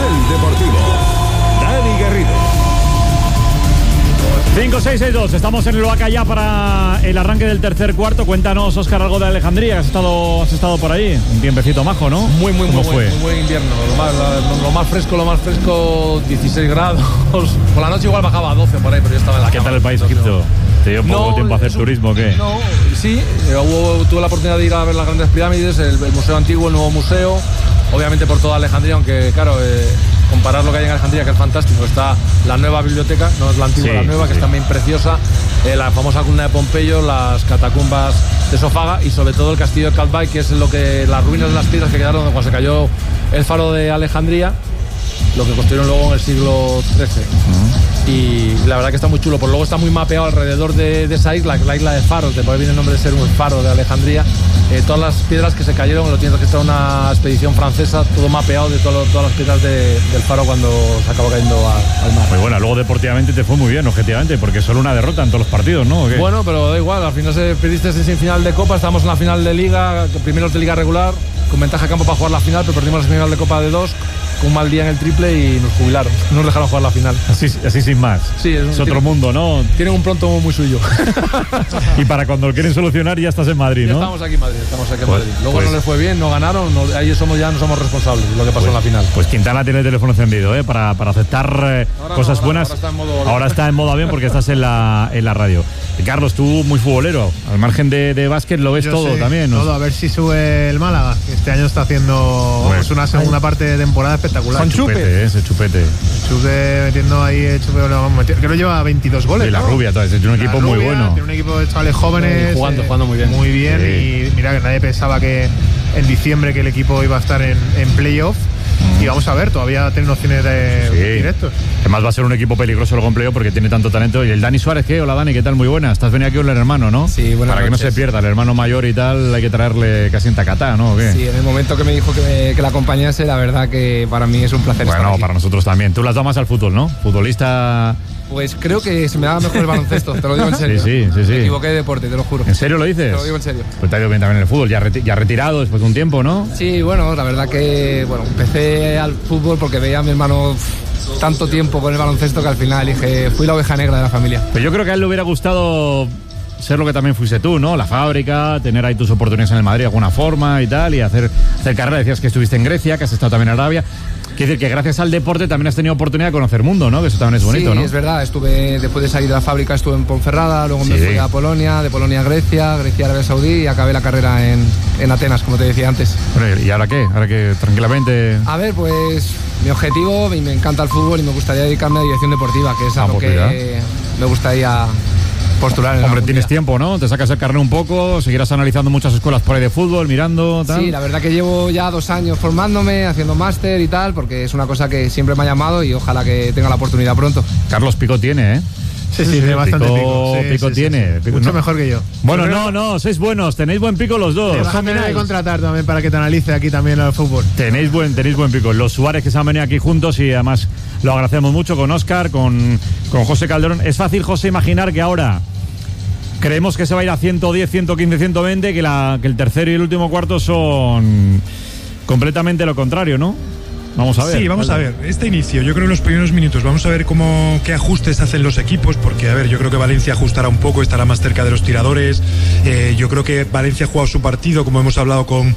Carrusel Deportivo. Dani Garrido. 5-6-6-2, estamos en el Oaca ya para el arranque del tercer cuarto. Cuéntanos, Óscar, algo de Alejandría, que has estado por ahí. Un tiempecito majo, ¿no? Muy buen invierno. Lo más fresco, 16 grados. Por la noche igual bajaba a 12 por ahí, pero yo estaba en la cama. ¿Qué tal el país, Egipto? ¿Te dio poco tiempo a hacer turismo o qué? No, sí. Tuve la oportunidad de ir a ver las grandes pirámides, el museo antiguo, el nuevo museo. Obviamente por toda Alejandría, aunque claro, comparar lo que hay en Alejandría, que es fantástico. Está la nueva biblioteca, no es la antigua, la nueva, que es también preciosa. La famosa columna de Pompeyo, las catacumbas de Sofaga y sobre todo el castillo de Calvay, que es las ruinas de las piedras que quedaron cuando se cayó el faro de Alejandría, lo que construyeron luego en el siglo XIII. Y la verdad que está muy chulo, por luego está muy mapeado alrededor de esa isla, la isla de faros, de por ahí viene el nombre de ser un faro de Alejandría. Todas las piedras que se cayeron, lo tiene registrado una expedición francesa, todo mapeado de todas las piedras del faro cuando se acabó cayendo al mar. Muy buena, luego deportivamente te fue muy bien, objetivamente, porque solo una derrota en todos los partidos, ¿no? Bueno, pero da igual, al final perdiste en semifinal de Copa, estábamos en la final de Liga, primeros de Liga regular, con ventaja de campo para jugar la final, pero perdimos la semifinal de Copa de 2, con un mal día en el triple y nos jubilaron, nos dejaron jugar la final. Así sin más. Sí, es otro mundo, ¿no? Tienen un pronto muy suyo. Y para cuando lo quieren solucionar ya estás en Madrid, ¿no? Ya estamos aquí en Madrid, Luego no les fue bien, no ganaron, ahí no somos responsables de lo que pasó en la final. Pues Quintana tiene el teléfono encendido, para aceptar cosas buenas. Ahora está en modo avión porque estás en la radio. Carlos, tú muy futbolero, al margen de básquet lo ves todo también, ¿no? Todo, a ver si sube el Málaga, que este año está haciendo una segunda parte de temporada espectacular. Con chupete. Ese chupete. Chupe metiendo ahí, que lo lleva 22 goles. Y la Rubia, entonces, tiene un equipo muy bueno. Tiene un equipo de chavales jóvenes. Jugando muy bien. Muy bien, y mira que nadie pensaba que en diciembre que el equipo iba a estar en playoff. Y vamos a ver, todavía tienen opciones de directos. Además va a ser un equipo peligroso el Playoff porque tiene tanto talento. Y el Dani Suárez, ¿qué? Hola Dani, ¿qué tal? Muy buena. Estás venido aquí con el hermano, ¿no? Sí, buenas Para noches. que no se pierda, el hermano mayor y tal, hay que traerle casi en tacatá, ¿no? ¿O qué? Sí, en el momento que me dijo que la acompañase, la verdad que para mí es un placer estar aquí. Para nosotros también. Tú las das más al fútbol, ¿no? Futbolista... Pues creo que se me da mejor el baloncesto, te lo digo en serio. Sí. Me equivoqué de deporte, te lo juro. ¿En serio lo dices? Te lo digo en serio. Pues te ha ido bien también en el fútbol, ya retirado después de un tiempo, ¿no? Sí, bueno, la verdad que empecé al fútbol porque veía a mi hermano tanto tiempo con el baloncesto que al final dije, fui la oveja negra de la familia. Pero yo creo que a él le hubiera gustado ser lo que también fuiste tú, ¿no? La fábrica, tener ahí tus oportunidades en el Madrid de alguna forma y tal, y hacer carrera. Decías que estuviste en Grecia, que has estado también en Arabia. Quiere decir que gracias al deporte también has tenido oportunidad de conocer mundo, ¿no? Que eso también es bonito, ¿no? Sí, es verdad. Después de salir de la fábrica estuve en Ponferrada, luego me fui a Polonia, de Polonia a Grecia, Arabia Saudí y acabé la carrera en Atenas, como te decía antes. Bueno, ¿y ahora qué? Ahora que tranquilamente... A ver, pues mi objetivo, me encanta el fútbol y me gustaría dedicarme a dirección deportiva, que es algo que me gustaría postular en Hombre, tienes tiempo, ¿no? Te sacas el carnet un poco, seguirás analizando muchas escuelas por ahí de fútbol, mirando, tal. Sí, la verdad que llevo ya 2 años formándome, haciendo máster y tal, porque es una cosa que siempre me ha llamado y ojalá que tenga la oportunidad pronto. Carlos pico tiene, ¿eh? Sí, tiene bastante pico. Pico tiene. Pico, mucho mejor que yo. Bueno, no, sois buenos, tenéis buen pico los dos. Te vas a tener que contratar también para que te analice aquí también el fútbol. Tenéis buen pico. Los Suárez que se han venido aquí juntos y además lo agradecemos mucho con Óscar, con José Calderón. Es fácil, José, imaginar que ahora creemos que se va a ir a 110, 115, 120, que el tercero y el último cuarto son completamente lo contrario, ¿no? Vamos a ver. Sí, vamos a ver. Este inicio, yo creo en los primeros minutos, vamos a ver qué ajustes hacen los equipos, porque, a ver, yo creo que Valencia ajustará un poco, estará más cerca de los tiradores. Yo creo que Valencia ha jugado su partido, como hemos hablado con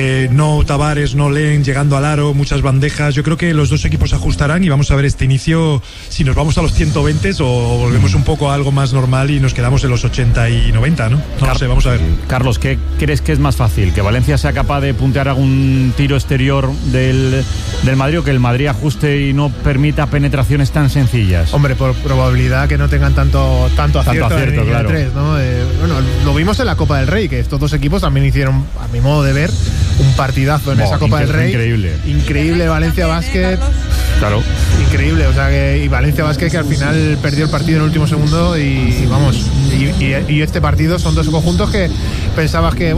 no Tavares, no Len, llegando al aro, muchas bandejas. Yo creo que los dos equipos ajustarán y vamos a ver este inicio, si nos vamos a los 120 o volvemos un poco a algo más normal y nos quedamos en los 80 y 90, ¿no? No sé, vamos a ver. Carlos, ¿qué crees que es más fácil? ¿Que Valencia sea capaz de puntear algún tiro exterior del Madrid o que el Madrid ajuste y no permita penetraciones tan sencillas? Hombre, por probabilidad que no tengan tanto acierto claro. 3, ¿no? Bueno, lo vimos en la Copa del Rey, que estos dos equipos también hicieron, a mi modo de ver, un partidazo en esa Copa del Rey. Increíble Valencia Basket. Claro. Increíble, o sea, y Valencia Basket que al final perdió el partido en el último segundo y vamos, y este partido son dos conjuntos que pensabas que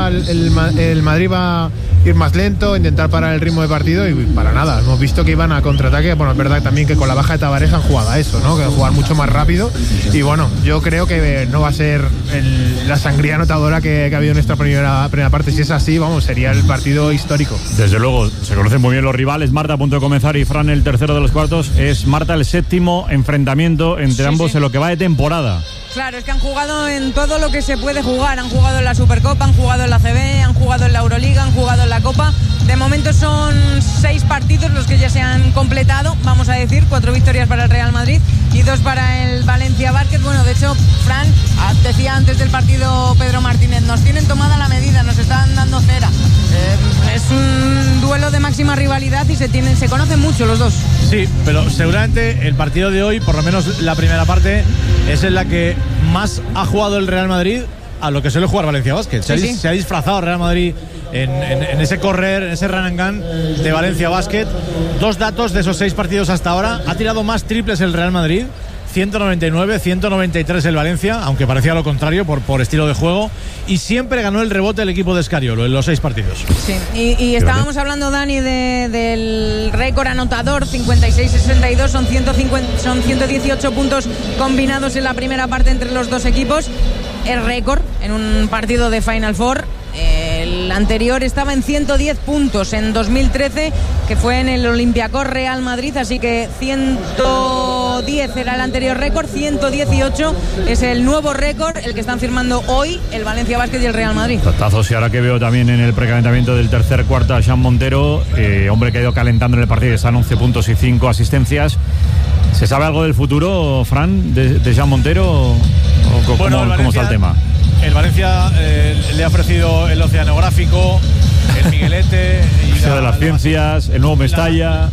el Madrid va a ir más lento, intentar parar el ritmo de partido, y para nada, hemos visto que iban a contraataque. Bueno, es verdad también que con la baja de Tavares han jugado a eso, ¿no? Que jugar mucho más rápido, y bueno, yo creo que no va a ser la sangría anotadora que ha habido en esta primera parte. Si es así, vamos, sería el partido histórico. Desde luego, se conocen muy bien los rivales. Marta, a punto de comenzar, y Fran, el tercero de los cuartos. Es, Marta, el séptimo enfrentamiento entre ambos en lo que va de temporada. Claro, es que han jugado en todo lo que se puede jugar. Han jugado en la Supercopa, han jugado en la CB, han jugado en la Euroliga, han jugado en la Copa. De momento son 6 partidos los que ya se han completado, vamos a decir, 4 victorias para el Real Madrid y 2 para el Valencia Basket. Bueno, de hecho, Fran decía antes del partido Pedro Martínez, nos tienen tomada la medida, nos están dando cera. Es un duelo de máxima rivalidad y se conocen mucho los dos. Sí, pero seguramente el partido de hoy, por lo menos la primera parte, es en la que más ha jugado el Real Madrid a lo que suele jugar Valencia Basket. Se ha disfrazado el Real Madrid en ese correr, en ese run and gun de Valencia Basket. 2 datos de esos 6 partidos hasta ahora: ha tirado más triples el Real Madrid, 199, 193 el Valencia, aunque parecía lo contrario por estilo de juego, y siempre ganó el rebote el equipo de Escariolo en los 6 partidos. Sí, y estábamos hablando, Dani, del récord anotador, 56-62, son 118 puntos combinados en la primera parte entre los dos equipos. El récord en un partido de Final Four. El anterior estaba en 110 puntos en 2013, que fue en el Olympiacos Real Madrid, así que 110 era el anterior récord, 118 es el nuevo récord, el que están firmando hoy el Valencia Basket y el Real Madrid. Tatazos, y ahora que veo también en el precalentamiento del tercer cuarto a Jean Montero, hombre que ha ido calentando en el partido, están 11 puntos y 5 asistencias. ¿Se sabe algo del futuro, Fran, de Jean Montero? ¿Cómo está el tema? El Valencia le ha ofrecido el Oceanográfico, el Miguelete, y de las ciencias, el nuevo Mestalla,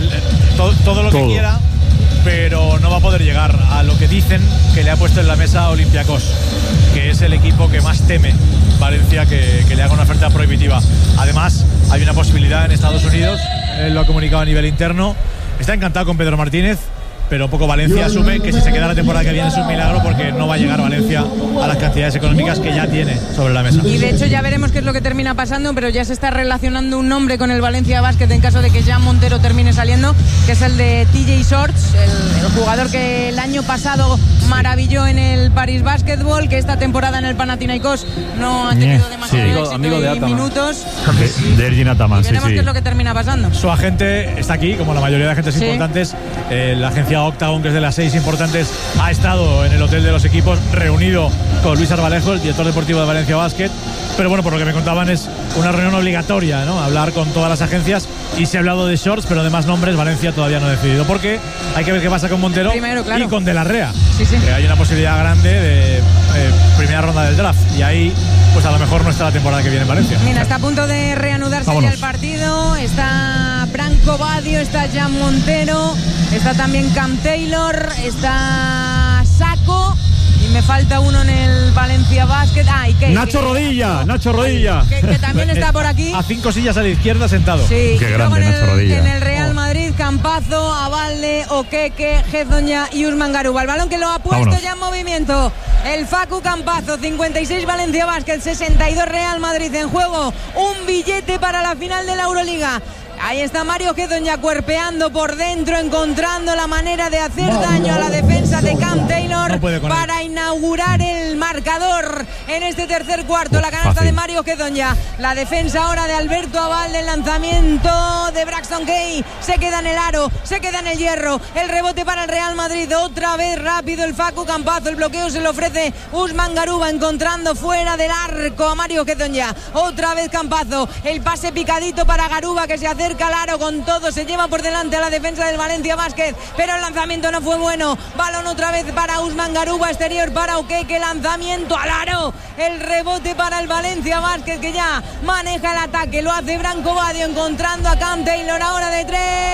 todo lo que quiera, pero no va a poder llegar a lo que dicen que le ha puesto en la mesa Olympiacos, que es el equipo que más teme Valencia que le haga una oferta prohibitiva. Además, hay una posibilidad en Estados Unidos, él lo ha comunicado a nivel interno. Está encantado con Pedro Martínez, pero poco Valencia asume que si se queda la temporada que viene es un milagro, porque no va a llegar Valencia a las cantidades económicas que ya tiene sobre la mesa. Y de hecho ya veremos qué es lo que termina pasando, pero ya se está relacionando un nombre con el Valencia Basket en caso de que Jean Montero termine saliendo, que es el de TJ Shorts, el jugador que el año pasado maravilló en el Paris Basketball, que esta temporada en el Panathinaikos no ha tenido demasiado amigo de minutos. De Ergin Ataman, veremos qué es lo que termina pasando. Su agente está aquí, como la mayoría de agentes importantes. La agencia Octagon, que es de las 6 importantes, ha estado en el hotel de los equipos reunido con Luis Arbalejo, el director deportivo de Valencia Basket. Pero bueno, por lo que me contaban, es una reunión obligatoria, ¿no? Hablar con todas las agencias, y se ha hablado de Shorts, pero de más nombres Valencia todavía no ha decidido, porque hay que ver qué pasa con Montero primero, claro, y con De la Rea. Sí. Hay una posibilidad grande de primera ronda del draft, y ahí pues a lo mejor no está la temporada que viene en Valencia. Mira, está a punto de reanudarse ya el partido. Está Branco Badio, está Jean Montero, está también Cam Taylor, está Saco, y me falta uno en el Valencia Basket. Nacho Rodilla. Que también está por aquí. A 5 sillas a la izquierda sentado. Sí, qué grande Nacho Rodilla. En el Real Madrid, Campazo, Abalde, Okeke, Hezonja y Usman Garuba. El balón que lo ha puesto ya en movimiento el Facu Campazo. 56 Valencia Basket, 62 Real Madrid en juego. Un billete para la final de la Euroliga. Ahí está Mario Hezonja cuerpeando por dentro, encontrando la manera de hacer daño a la defensa de Cam Taylor para inaugurar el marcador en este tercer cuarto. La canasta de Mario Hezonja, la defensa ahora de Alberto Abalde, el lanzamiento de Braxton Kay, se queda en el aro, se queda en el hierro, el rebote para el Real Madrid, otra vez rápido el Facu Campazo, el bloqueo se lo ofrece Usman Garuba, encontrando fuera del arco a Mario Hezonja, otra vez Campazo, el pase picadito para Garuba, que se acerca Calaro con todo, se lleva por delante a la defensa del Valencia Basket, pero el lanzamiento no fue bueno. Balón otra vez para Usman Garuba, exterior para Okeke, lanzamiento al aro, el rebote para el Valencia Basket, que ya maneja el ataque, lo hace Branco Badio, encontrando a Cam Taylor, ahora de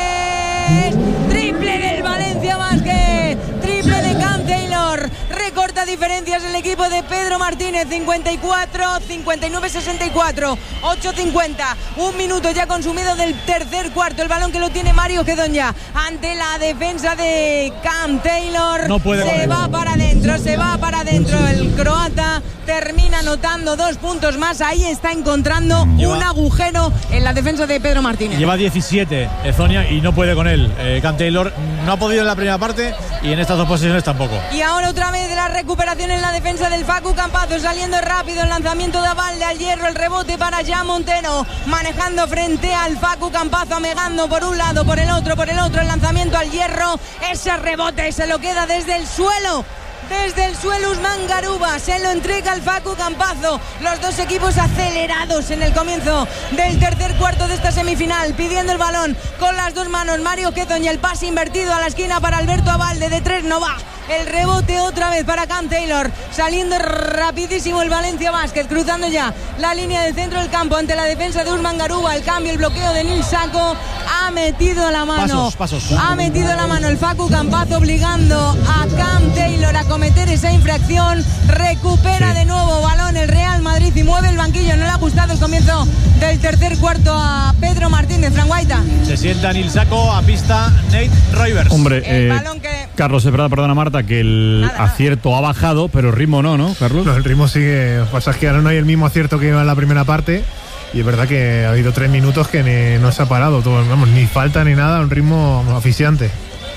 3, triple del Valencia Basket, triple de Cam Taylor, recorta diferencias el equipo de Pedro Martínez, 54, 59, 64, 8:50, un minuto ya consumido del tercer cuarto, el balón que lo tiene Mario Hezonja ante la defensa de Cam Taylor, no puede se va para adentro. adentro, se va para adentro el croata, termina anotando 2 puntos más. Ahí está encontrando un agujero en la defensa de Pedro Martínez. Lleva 17 Hezonja y no puede con él. Cam Taylor no ha podido en la primera parte y en estas 2 posiciones tampoco. Y ahora otra vez la recuperación en la defensa del Facu Campazzo, saliendo rápido el lanzamiento de Abalde al hierro, el rebote para Jan Montero, manejando frente al Facu Campazzo, amegando por un lado, por el otro, el lanzamiento al hierro, ese rebote se lo queda desde el suelo. Desde el suelo Usman Garuba se lo entrega al Facu Campazzo. Los dos equipos acelerados en el comienzo del tercer cuarto de esta semifinal, pidiendo el balón con las 2 manos. Mario Hezonja, el pase invertido a la esquina para Alberto Abalde, de 3 no va. El rebote otra vez para Cam Taylor, saliendo rapidísimo el Valencia Basket, cruzando ya la línea del centro del campo ante la defensa de Usman Garuba. El cambio, el bloqueo de Nil Sacco, ha metido la mano. Ha metido la mano el Facu Campazzo, obligando a Cam Taylor a cometer esa infracción. Recupera de nuevo balón el Real Madrid y mueve el banquillo. No le ha gustado el comienzo del tercer cuarto a Pedro Martínez. Fran Guaita. Se sienta Nil Sacco, a pista Nate Roivers. Hombre, balón que... Carlos, perdona Marta, que el acierto ha bajado, pero el ritmo no, Carlos? No, el ritmo sigue. Pasa es que ahora no hay el mismo acierto que iba en la primera parte. Y es verdad que ha habido 3 minutos que no se ha parado. Vamos, ni falta ni nada, un ritmo asfixiante.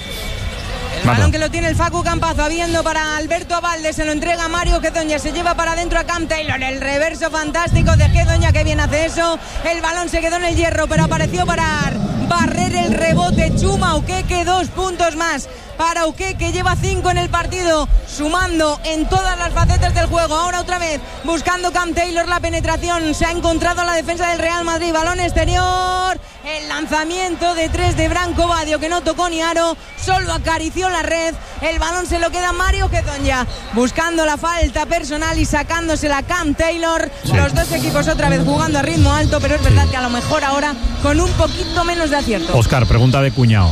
El balón que lo tiene el Facu Campazzo, habiendo para Alberto Abalde, se lo entrega a Mario Hezonja, se lleva para adentro a Cam Taylor, el reverso fantástico de Hezonja, que bien hace eso. El balón se quedó en el hierro, pero apareció para barrer el rebote Chuma Okeke. 2 puntos más para Okeke, lleva 5 en el partido, sumando en todas las facetas del juego. Ahora otra vez buscando Cam Taylor la penetración, se ha encontrado la defensa del Real Madrid, balón exterior, el lanzamiento de 3 de Branco Badio, que no tocó ni aro, solo acarició la red. El balón se lo queda Mario Hezonja, buscando la falta personal y sacándosela Cam Taylor. Los dos equipos otra vez jugando a ritmo alto, pero es verdad que a lo mejor ahora con un poquito menos de acierto. Oscar, pregunta de cuñado.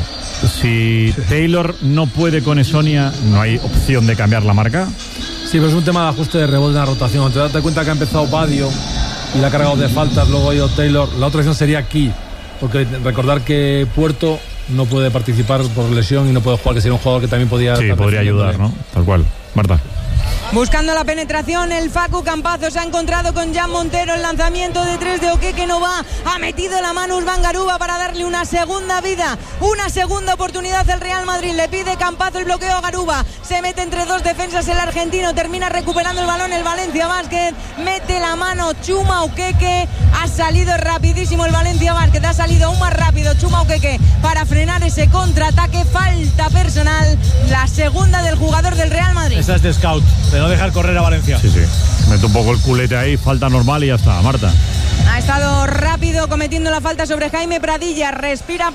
Si Taylor no puede con Hezonja, ¿no hay opción de cambiar la marca? Sí, pero es un tema de ajuste de rebote en la rotación. Te das cuenta que ha empezado Badio y la ha cargado de faltas, luego ha ido Taylor. La otra opción sería Key, porque recordar que Puerto no puede participar por lesión y no puede jugar, que sería un jugador que también podría ayudar, ¿no? Tal cual. Marta. Buscando la penetración, el Facu Campazzo se ha encontrado con Jan Montero, el lanzamiento de 3 de Okeke no va, ha metido la mano Usman Garuba para darle una segunda vida, una segunda oportunidad al Real Madrid. Le pide Campazzo el bloqueo a Garuba, se mete entre 2 defensas el argentino, termina recuperando el balón el Valencia Basket, mete la mano Chuma Okeke, ha salido rapidísimo el Valencia Basket, ha salido aún más rápido Chuma Okeke para frenar ese contraataque. Falta personal, la segunda del jugador del Real Madrid. Esa es de scout, de no dejar correr a Valencia. Sí. Mete un poco el culete ahí, falta normal y ya está. Marta. Ha estado rápido cometiendo la falta sobre Jaime Pradilla, respira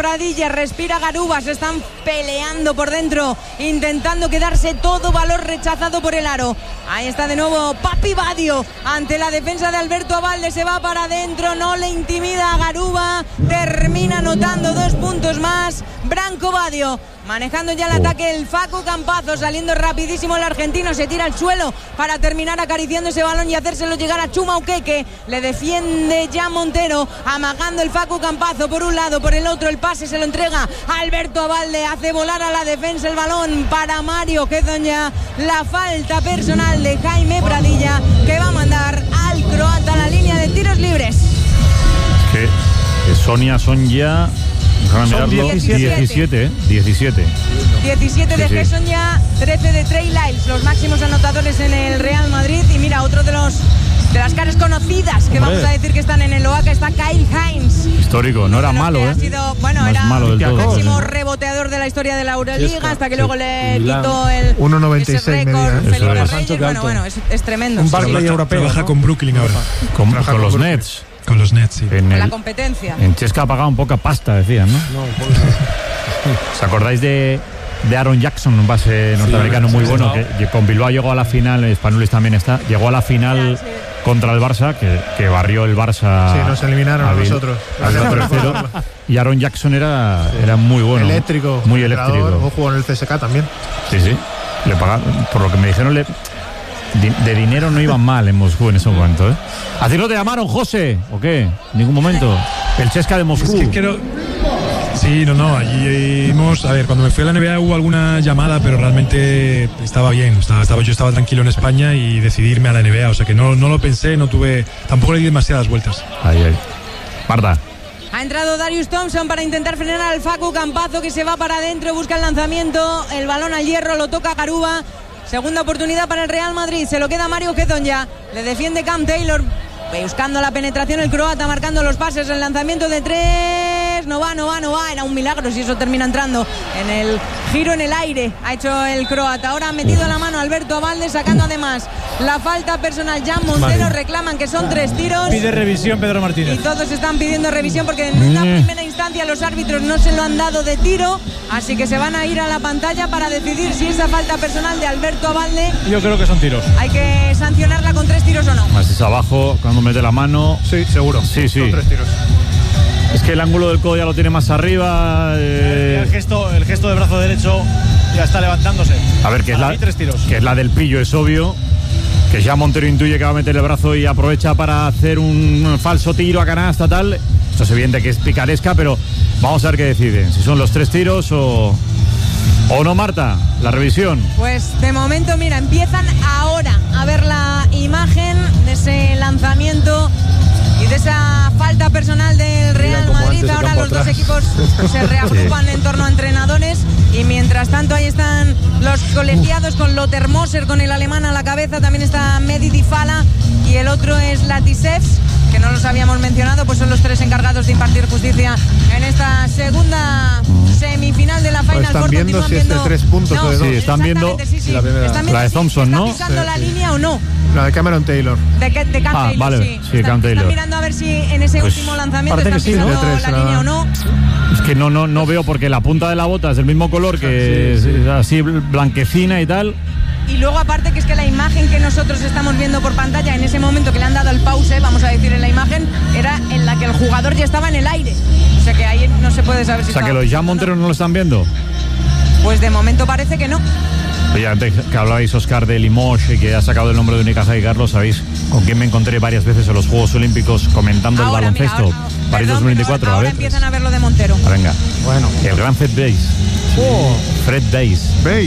Garuba, se están peleando por dentro, intentando quedarse, todo valor rechazado por el aro. Ahí está de nuevo Papi Badio ante la defensa de Alberto Abalde, se va para adentro, no le intimida a Garuba, termina anotando 2 puntos más. Branco Badio manejando ya el ataque, el Facu Campazzo saliendo rapidísimo, el argentino se tira al suelo para terminar acariciando ese balón y hacérselo llegar a Chuma Okeke. Le defiende Jan Montero, amagando el Facu Campazzo por un lado, por el otro el pase se lo entrega a Alberto Abalde, hace volar a la defensa el balón para Mario Hezonja. La falta personal de Jaime Pradilla, que va a mandar al croata a la línea de tiros libres. Que Sonia son ya... Son 17 de Hezonja, 13 de Trey Lyles, los máximos anotadores en el Real Madrid. Y mira, otro de las caras conocidas que vamos a decir que están en el OACA está Kyle Hines. Histórico, no era malo, ha sido, bueno, era el máximo reboteador de la historia de la Euroliga, hasta que luego le quitó el 1.96 récord Felipe Reyes. Bueno, es tremendo. Un Barclay europeo. Trabaja con Brooklyn ahora. Con los Nets. Con los Nets, sí. La competencia. En Chesca ha pagado un poca pasta, decían, ¿no? ¿Os acordáis de Aaron Jackson, un base norteamericano muy bueno, que con Bilbao llegó a la final, Spanulis también está, llegó a la final contra el Barça, que barrió el Barça. Sí, nos eliminaron a nosotros. Y Aaron Jackson era muy bueno. Eléctrico. Muy eléctrico. O jugó en el CSK también. Sí. Le pagaron, por lo que me dijeron, de dinero no iban mal en Moscú en ese momento, ¿eh? ¿Así no te llamaron, José? ¿O qué? ¿En ningún momento? El Chesca de Moscú. Es que Sí, no, allí vimos, a ver, cuando me fui a la NBA hubo alguna llamada, pero realmente estaba bien, yo estaba tranquilo en España y decidí irme a la NBA, o sea que no lo pensé, tampoco le di demasiadas vueltas. Ahí. Marta. Ha entrado Darius Thompson para intentar frenar al Facu Campazzo, que se va para adentro, busca el lanzamiento, el balón al hierro, lo toca Garuba. Segunda oportunidad para el Real Madrid, se lo queda Mario Hezonja, le defiende Cam Taylor, buscando la penetración el croata, marcando los pases, el lanzamiento de 3, no va, era un milagro si eso termina entrando en el giro en el aire, ha hecho el croata. Ahora ha metido la mano Alberto Abalde, sacando además la falta personal. Jan Montero, reclaman que son 3 tiros. Pide revisión Pedro Martínez. Y todos están pidiendo revisión porque en una primera instancia los árbitros no se lo han dado de tiro, así que se van a ir a la pantalla para decidir si esa falta personal de Alberto Abalde, yo creo que son tiros, hay que sancionarla con 3 tiros o no. Más es abajo, cuando mete la mano. Sí, seguro. Sí. Son 3 tiros. Es que el ángulo del codo ya lo tiene más arriba. El gesto de brazo derecho ya está levantándose. A ver, que es la del pillo, es obvio. Que ya Montero intuye que va a meter el brazo y aprovecha para hacer un falso tiro a canasta, tal. Esto es evidente que es picaresca, pero vamos a ver qué deciden. Si son los 3 tiros o no, Marta, la revisión. Pues de momento, mira, empiezan ahora a ver la imagen de ese lanzamiento y de esa falta personal del Real Madrid. Ahora los dos equipos se reagrupan en torno a entrenadores y mientras tanto ahí están los colegiados con Lothar Moser, con el alemán a la cabeza. También está Mehdi Difala y el otro es Latisevs, que no los habíamos mencionado, pues son los 3 encargados de impartir justicia en esta segunda semifinal de la Final Four. Están viendo si es de 3 puntos o de 2. Sí, están viendo la de Thompson, ¿no? ¿Está pisando la línea o no? La de Cameron Taylor. De Cam Taylor, vale, sí, Cam Taylor. Están mirando a ver si en ese último lanzamiento están pisando la línea o no. Es que no veo, porque la punta de la bota es del mismo color, que es así blanquecina y tal. Y luego aparte que es que la imagen que nosotros estamos viendo por pantalla en ese momento que le han dado el pause, vamos a decir, en la imagen, era en la que el jugador ya estaba en el aire. O sea que ahí no se puede saber si O sea que los Jan Montero no lo están viendo. Pues de momento parece que no. Oye, antes que hablabais, Óscar, de Limoges y que ha sacado el nombre de Unicaja y Carlos, ¿sabéis con quién me encontré varias veces en los Juegos Olímpicos comentando el baloncesto? París 2024, ahora empiezan a ver lo de Montero. Venga. Bueno. El gran Fred Bayes. Fred Bayes.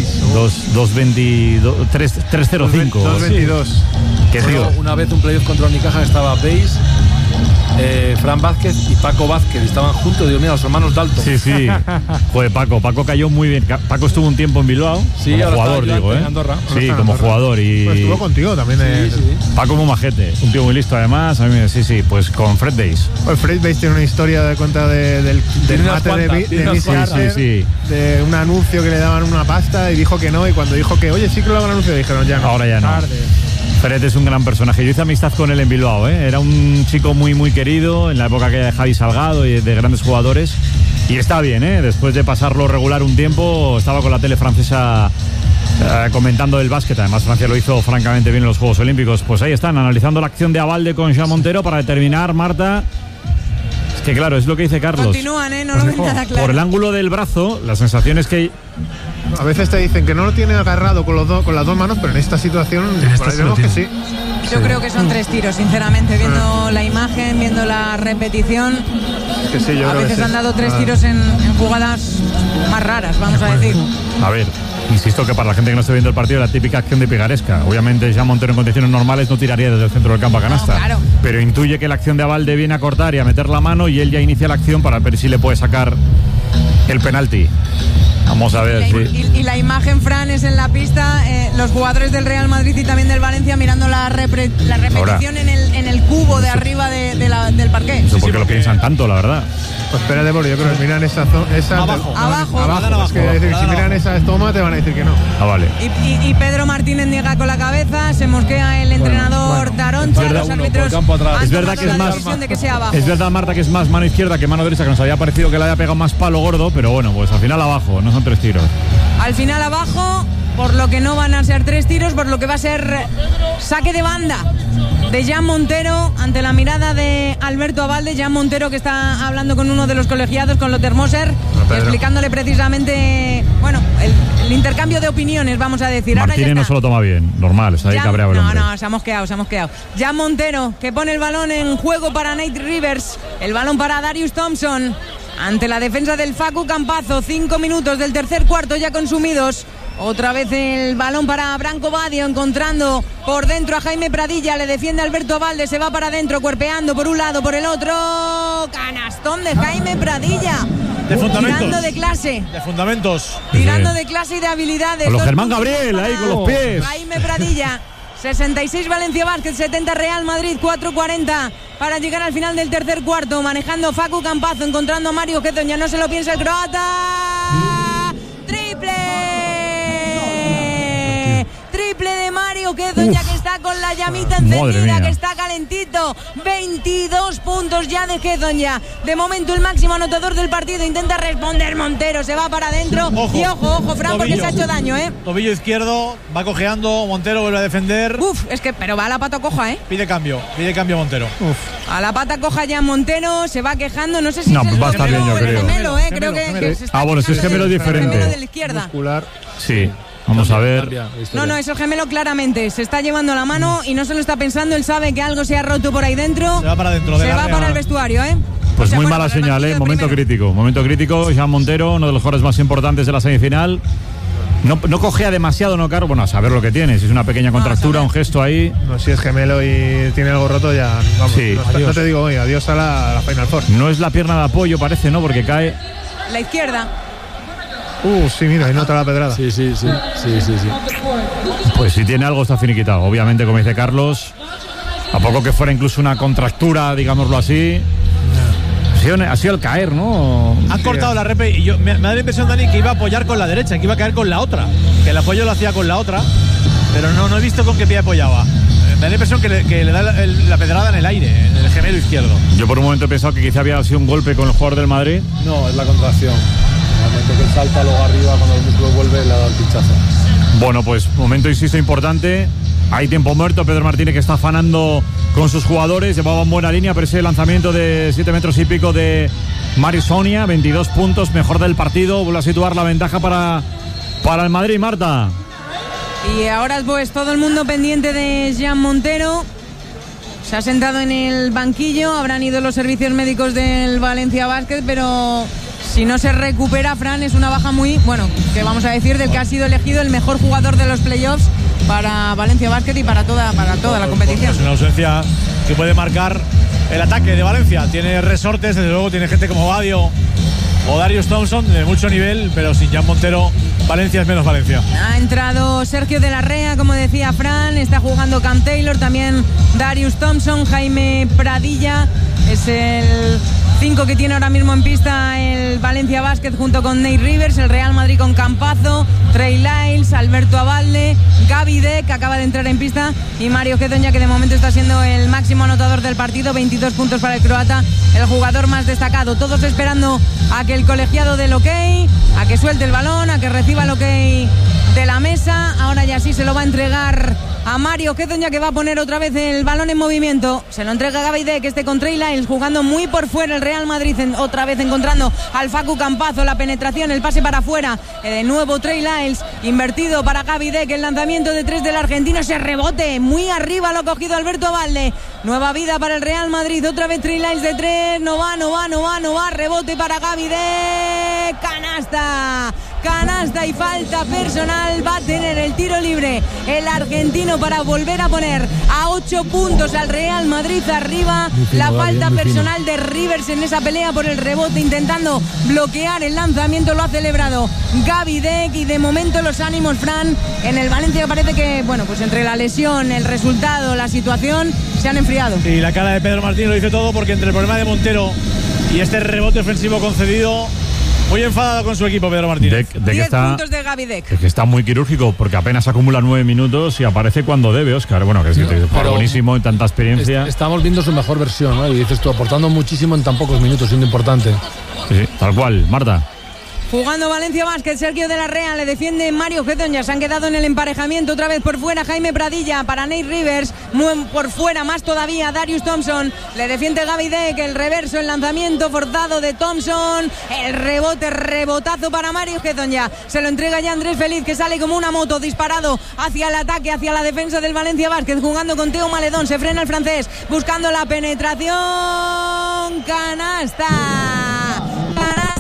305. 222. ¿Qué tío? Una vez un playoff contra Unicaja estaba Bayes, Fran Vázquez y Paco Vázquez, estaban juntos. Dios mío, los hermanos Dalton. Sí. Joder, Paco cayó muy bien. Paco estuvo un tiempo en Bilbao, como jugador, digo, en Andorra. Sí, como jugador. Y pues estuvo contigo también. Sí. Paco muy majete, un tío muy listo además. A mí, sí, pues con Fred Bayes. Pues Fred Bayes tiene una historia de cuenta del mate de Miss Carter, de un anuncio que le daban una pasta y dijo que no, y cuando dijo que, oye, sí que lo daban anuncio, dijeron ya no. Ahora ya no. Fred es un gran personaje. Yo hice amistad con él en Bilbao, ¿eh? Era un chico muy querido en la época aquella de Javi Salgado y de grandes jugadores. Y está bien, ¿eh? Después de pasarlo regular un tiempo, estaba con la tele francesa comentando el básquet. Además, Francia lo hizo francamente bien en los Juegos Olímpicos. Pues ahí están, analizando la acción de Abalde con Jan Montero para determinar, Marta. Es que claro, es lo que dice Carlos. Continúan, no lo ven nada claro. Por el ángulo del brazo, la sensación es que a veces te dicen que no lo tiene agarrado con las dos manos, pero en esta situación parece que sí. Yo creo que son 3 tiros, sinceramente, viendo la imagen, viendo la repetición. Que sí, yo a veces han dado 3 tiros en jugadas más raras, vamos a decir. A ver, insisto que para la gente que no esté viendo el partido, la típica acción de picaresca. Obviamente ya Montero en condiciones normales no tiraría desde el centro del campo a canasta. No, claro. Pero intuye que la acción de Abalde viene a cortar y a meter la mano, y él ya inicia la acción para ver si le puede sacar el penalti. Vamos a ver, y la imagen, Fran, es en la pista, los jugadores del Real Madrid y también del Valencia mirando la repetición ahora, en el cubo de arriba del parqué. No sé por qué lo piensan tanto, la verdad. Pues espérate, porque yo creo que miran esa abajo. Es que decir, si miran esa toma te van a decir que no. Vale. Y Pedro Martínez niega con la cabeza, se mosquea el entrenador Taroncha, los árbitros. Es verdad que es más. Es verdad, Marta, que es más mano izquierda que mano derecha, que nos había parecido que le había pegado más palo gordo, pero bueno, pues al final abajo, no son 3 tiros. Al final abajo, por lo que no van a ser 3 tiros, por lo que va a ser saque de banda de Jan Montero ante la mirada de Alberto Abalde. Jan Montero, que está hablando con uno de los colegiados, con Lothar Moser, explicándole precisamente, bueno, el intercambio de opiniones, vamos a decir. Martínez no se lo toma bien, normal, está ahí cabreado el hombre. No, se ha mosqueado. Jan Montero, que pone el balón en juego para Nate Rivers, el balón para Darius Thompson. ante la defensa del Facu Campazzo. 5 minutos del tercer cuarto ya consumidos. Otra vez el balón para Branco Badio, encontrando por dentro a Jaime Pradilla, le defiende Alberto Abalde, se va para adentro, cuerpeando por un lado, por el otro. Canastón de Jaime Pradilla. De fundamentos. Tirando de clase. De fundamentos. Tirando de clase y de habilidades. Con los Germán Gabriel ahí con los pies. Jaime Pradilla. 66 Valencia Basket, 70 Real Madrid, 4:40 para llegar al final del tercer cuarto. Manejando Facu Campazzo, encontrando a Mario Hezonja, no se lo piensa el croata. ¡Triple! Triple de Mario Hezonja, que está con la llamita encendida, que está calentito. 22 puntos ya de Hezonja. De momento el máximo anotador del partido. Intenta responder Montero, se va para adentro. Y ojo, Fran, porque se ha hecho daño, Tobillo izquierdo, va cojeando, Montero vuelve a defender. Pero va a la pata coja, Pide cambio Montero. A la pata coja ya Montero, se va quejando, no sé si es va a estar bien, yo creo. Gemelo, creo que se está bueno, si es gemelo diferente. Gemelo de la izquierda. Muscular. Sí. Vamos a ver. No, es el gemelo claramente. Se está llevando la mano y no se lo está pensando. Él sabe que algo se ha roto por ahí dentro. Se va para adentro. Se va para el vestuario, Pues muy mala señal, Momento crítico. Jean Montero, uno de los jugadores más importantes de la semifinal. No cogea demasiado, ¿no, Caro? Bueno, a saber lo que tiene. Si es una pequeña contractura, un gesto ahí. No, si es gemelo y tiene algo roto, ya. Vamos, sí. No te digo, adiós a la Final Four. No es la pierna de apoyo, parece, ¿no? Porque cae. La izquierda. Sí, mira, ahí nota la pedrada. Sí. Pues si tiene algo está finiquitado. Obviamente, como dice Carlos, a poco que fuera incluso una contractura, digámoslo así, ha sido el caer, ¿no? Han cortado la repe y me da la impresión, Dani, que iba a apoyar con la derecha, que iba a caer con la otra. Que el apoyo lo hacía con la otra, pero no he visto con qué pie apoyaba. Me da la impresión que le da la pedrada en el aire, en el gemelo izquierdo. Yo por un momento he pensado que quizá había sido un golpe con el jugador del Madrid. No, es la contracción. Al momento que él salta luego arriba, cuando el músculo vuelve, le da el pinchazo. Bueno, pues momento, insisto, importante. Hay tiempo muerto. Pedro Martínez, que está afanando con sus jugadores. Llevaba en buena línea, pero ese lanzamiento de 7 metros y pico de Mari Sonia. 22 puntos, mejor del partido. Vuelve a situar la ventaja para el Madrid, Marta. Y ahora pues todo el mundo pendiente de Jean Montero. Se ha sentado en el banquillo. Habrán ido los servicios médicos del Valencia Basket, pero si no se recupera, Fran, es una baja muy, que vamos a decir, del que ha sido elegido el mejor jugador de los playoffs para Valencia Basket y para toda la competición. Es una ausencia que puede marcar el ataque de Valencia. Tiene resortes, desde luego tiene gente como Badio o Darius Thompson de mucho nivel, pero sin Jean Montero, Valencia es menos Valencia. Ha entrado Sergio de la Rea, como decía Fran, está jugando Cam Taylor, también Darius Thompson, Jaime Pradilla, es el 5 que tiene ahora mismo en pista el Valencia Basket junto con Nate Rivers, el Real Madrid con Campazzo, Trey Lyles, Alberto Abalde, Gaby Deck, que acaba de entrar en pista, y Mario Hezonja, que de momento está siendo el máximo anotador del partido. 22 puntos para el croata, el jugador más destacado. Todos esperando a que el colegiado dé el ok, a que suelte el balón, a que reciba el ok de la mesa. Ahora ya sí se lo va a entregar a Mario Hezonja, que va a poner otra vez el balón en movimiento. Se lo entrega a Gaby Deck, que esté con Trey Lyles, jugando muy por fuera el Real Madrid, otra vez encontrando al Facu Campazzo, la penetración, el pase para afuera, de nuevo Trey Lyles, invertido para Gaby Deck, el lanzamiento de 3 del argentino, ese rebote muy arriba, lo ha cogido Alberto Abalde. Nueva vida para el Real Madrid, otra vez Trey Lyles de 3, no va, rebote para Gaby Deck, canasta y falta personal. Va a tener el tiro libre el argentino para volver a poner a 8 puntos al Real Madrid arriba. La falta personal de Rivers en esa pelea por el rebote, intentando bloquear el lanzamiento, lo ha celebrado Gaby Deck. Y de momento los ánimos, Fran, en el Valencia parece que, pues entre la lesión, el resultado, la situación, se han enfriado. Y la cara de Pedro Martínez lo dice todo, porque entre el problema de Montero y este rebote ofensivo concedido, muy enfadado con su equipo Pedro Martínez. 10 puntos de Gaby Deck. Que está muy quirúrgico, porque apenas acumula 9 minutos y aparece cuando debe, Óscar. Bueno, que es buenísimo en tanta experiencia. Estamos viendo su mejor versión, ¿no? Y dices tú, aportando muchísimo en tan pocos minutos, siendo importante. Sí, tal cual. Marta. Jugando Valencia Basket, Sergio de la Rea, le defiende Mario Hezonja. Se han quedado en el emparejamiento, otra vez por fuera Jaime Pradilla para Nate Rivers, muy por fuera más todavía Darius Thompson, le defiende Gaby Deck, el reverso, el lanzamiento forzado de Thompson, el rebotazo para Mario Hezonja, se lo entrega ya Andrés Feliz, que sale como una moto disparado hacia el ataque, hacia la defensa del Valencia Basket, jugando con Teo Maledón, se frena el francés, buscando la penetración, canasta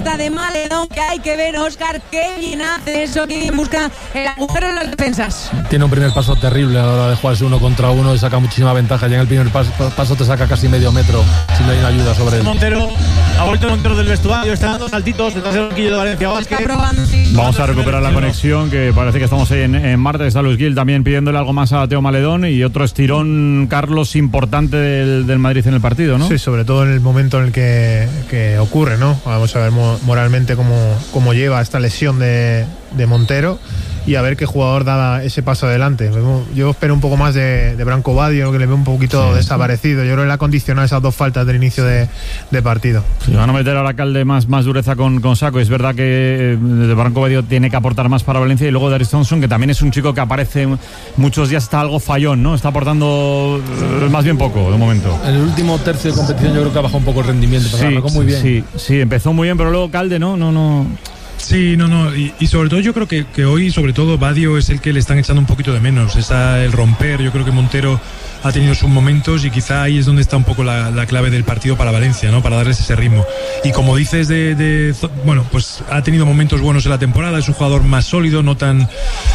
canasta de Maledón, que hay que ver, Óscar, qué bien hace eso, que busca el agujero en las defensas. Tiene un primer paso terrible a la hora de jugarse 1 contra 1 y saca muchísima ventaja. Ya en el primer paso te saca casi medio metro si no hay una ayuda sobre él. Montero, ha vuelto Montero del vestuario, está dando saltitos detrás del banquillo de Valencia Basket. Vamos a recuperar la conexión, que parece que estamos ahí en Marte. Está Luis Gil también pidiéndole algo más a Teo Maledón y otro estirón, Carlos, importante del Madrid en el partido, ¿no? Sí, sobre todo en el momento en el que ocurre, ¿no? Vamos a ver moralmente cómo lleva esta lesión de Montero y a ver qué jugador da ese paso adelante. Yo espero un poco más de Branco Badio, que le veo un poquito desaparecido. Yo creo que le ha condicionado esas 2 faltas del inicio de partido. Sí, van a meter ahora Calde más dureza con Saco. Es verdad que Branco Badio tiene que aportar más para Valencia, y luego Darius Thompson, que también es un chico que aparece muchos días, está algo fallón, ¿no? Está aportando más bien poco de momento. En el último tercio de competición yo creo que ha bajado un poco el rendimiento, pero arrancó muy bien. Sí, empezó muy bien, pero luego Calde no. Sí, y sobre todo yo creo que hoy, sobre todo, Badio es el que le están echando un poquito de menos. Está el romper. Yo creo que Montero ha tenido sus momentos y quizá ahí es donde está un poco la clave del partido para Valencia, ¿no? Para darles ese ritmo. Y como dices, bueno, pues ha tenido momentos buenos en la temporada. Es un jugador más sólido, no tan,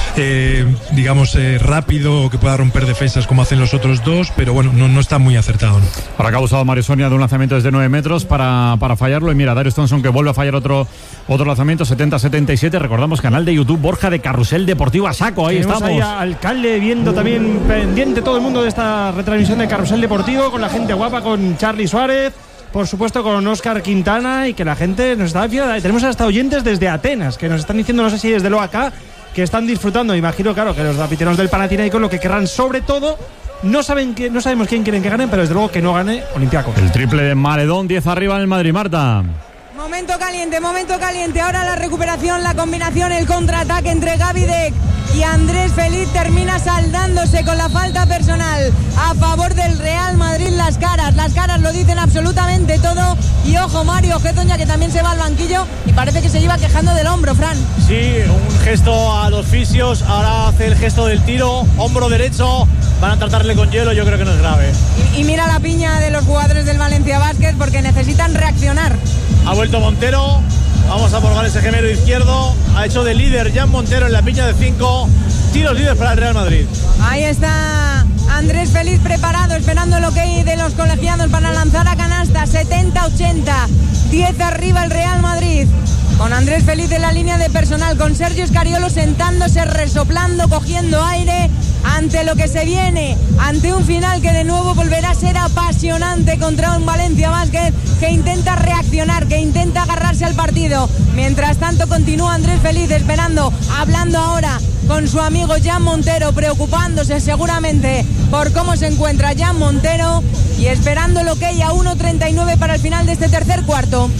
digamos, rápido, o que pueda romper defensas como hacen los otros dos, pero bueno, no está muy acertado, ¿no? Ahora que ha usado Mario Sonia de un lanzamiento desde 9 metros para fallarlo. Y mira, Darius Thompson, que vuelve a fallar otro lanzamiento, 70-77. Recordamos, canal de YouTube Borja de Carrusel Deportivo a saco. Ahí estamos. Ahí al Calde viendo también, pendiente todo el mundo de esta retransmisión de Carrusel Deportivo, con la gente guapa, con Charly Suárez, por supuesto con Óscar Quintana, y que la gente nos está viendo. Tenemos hasta oyentes desde Atenas que nos están diciendo, no sé si desde luego acá, que están disfrutando. Imagino, claro, que los zapiteros del Panathinaikos lo que querrán, sobre todo, no sabemos quién quieren que gane, pero desde luego que no gane Olympiacos. El triple de Maledón, 10 arriba en el Madrid, Marta. Momento caliente. Ahora la recuperación, la combinación, el contraataque entre Gavidec y Andrés Feliz termina saldándose con la falta personal a favor del Real Madrid. Las caras lo dicen absolutamente todo. Y ojo, Mario Hezonja, que también se va al banquillo y parece que se lleva quejando del hombro, Fran. Sí, un gesto a los fisios. Ahora hace el gesto del tiro, hombro derecho. Van a tratarle con hielo, yo creo que no es grave. Y mira la piña de los jugadores del Valencia Basket, porque necesitan reaccionar. Ha vuelto Montero. Vamos a probar ese gemelo izquierdo. Ha hecho de líder Jan Montero en la piña de 5. Tiros libres para el Real Madrid. Ahí está Andrés Feliz preparado, esperando el ok de los colegiados para lanzar a canasta. 70-80. 10 arriba el Real Madrid. Con Andrés Feliz en la línea de personal, con Sergio Scariolo sentándose, resoplando, cogiendo aire ante lo que se viene, ante un final que de nuevo volverá a ser apasionante contra un Valencia Basket que intenta reaccionar, que intenta agarrarse al partido. Mientras tanto continúa Andrés Feliz esperando, hablando ahora con su amigo Jan Montero, preocupándose seguramente por cómo se encuentra Jan Montero y esperando lo que hay a 1:39 para el final de este tercer cuarto.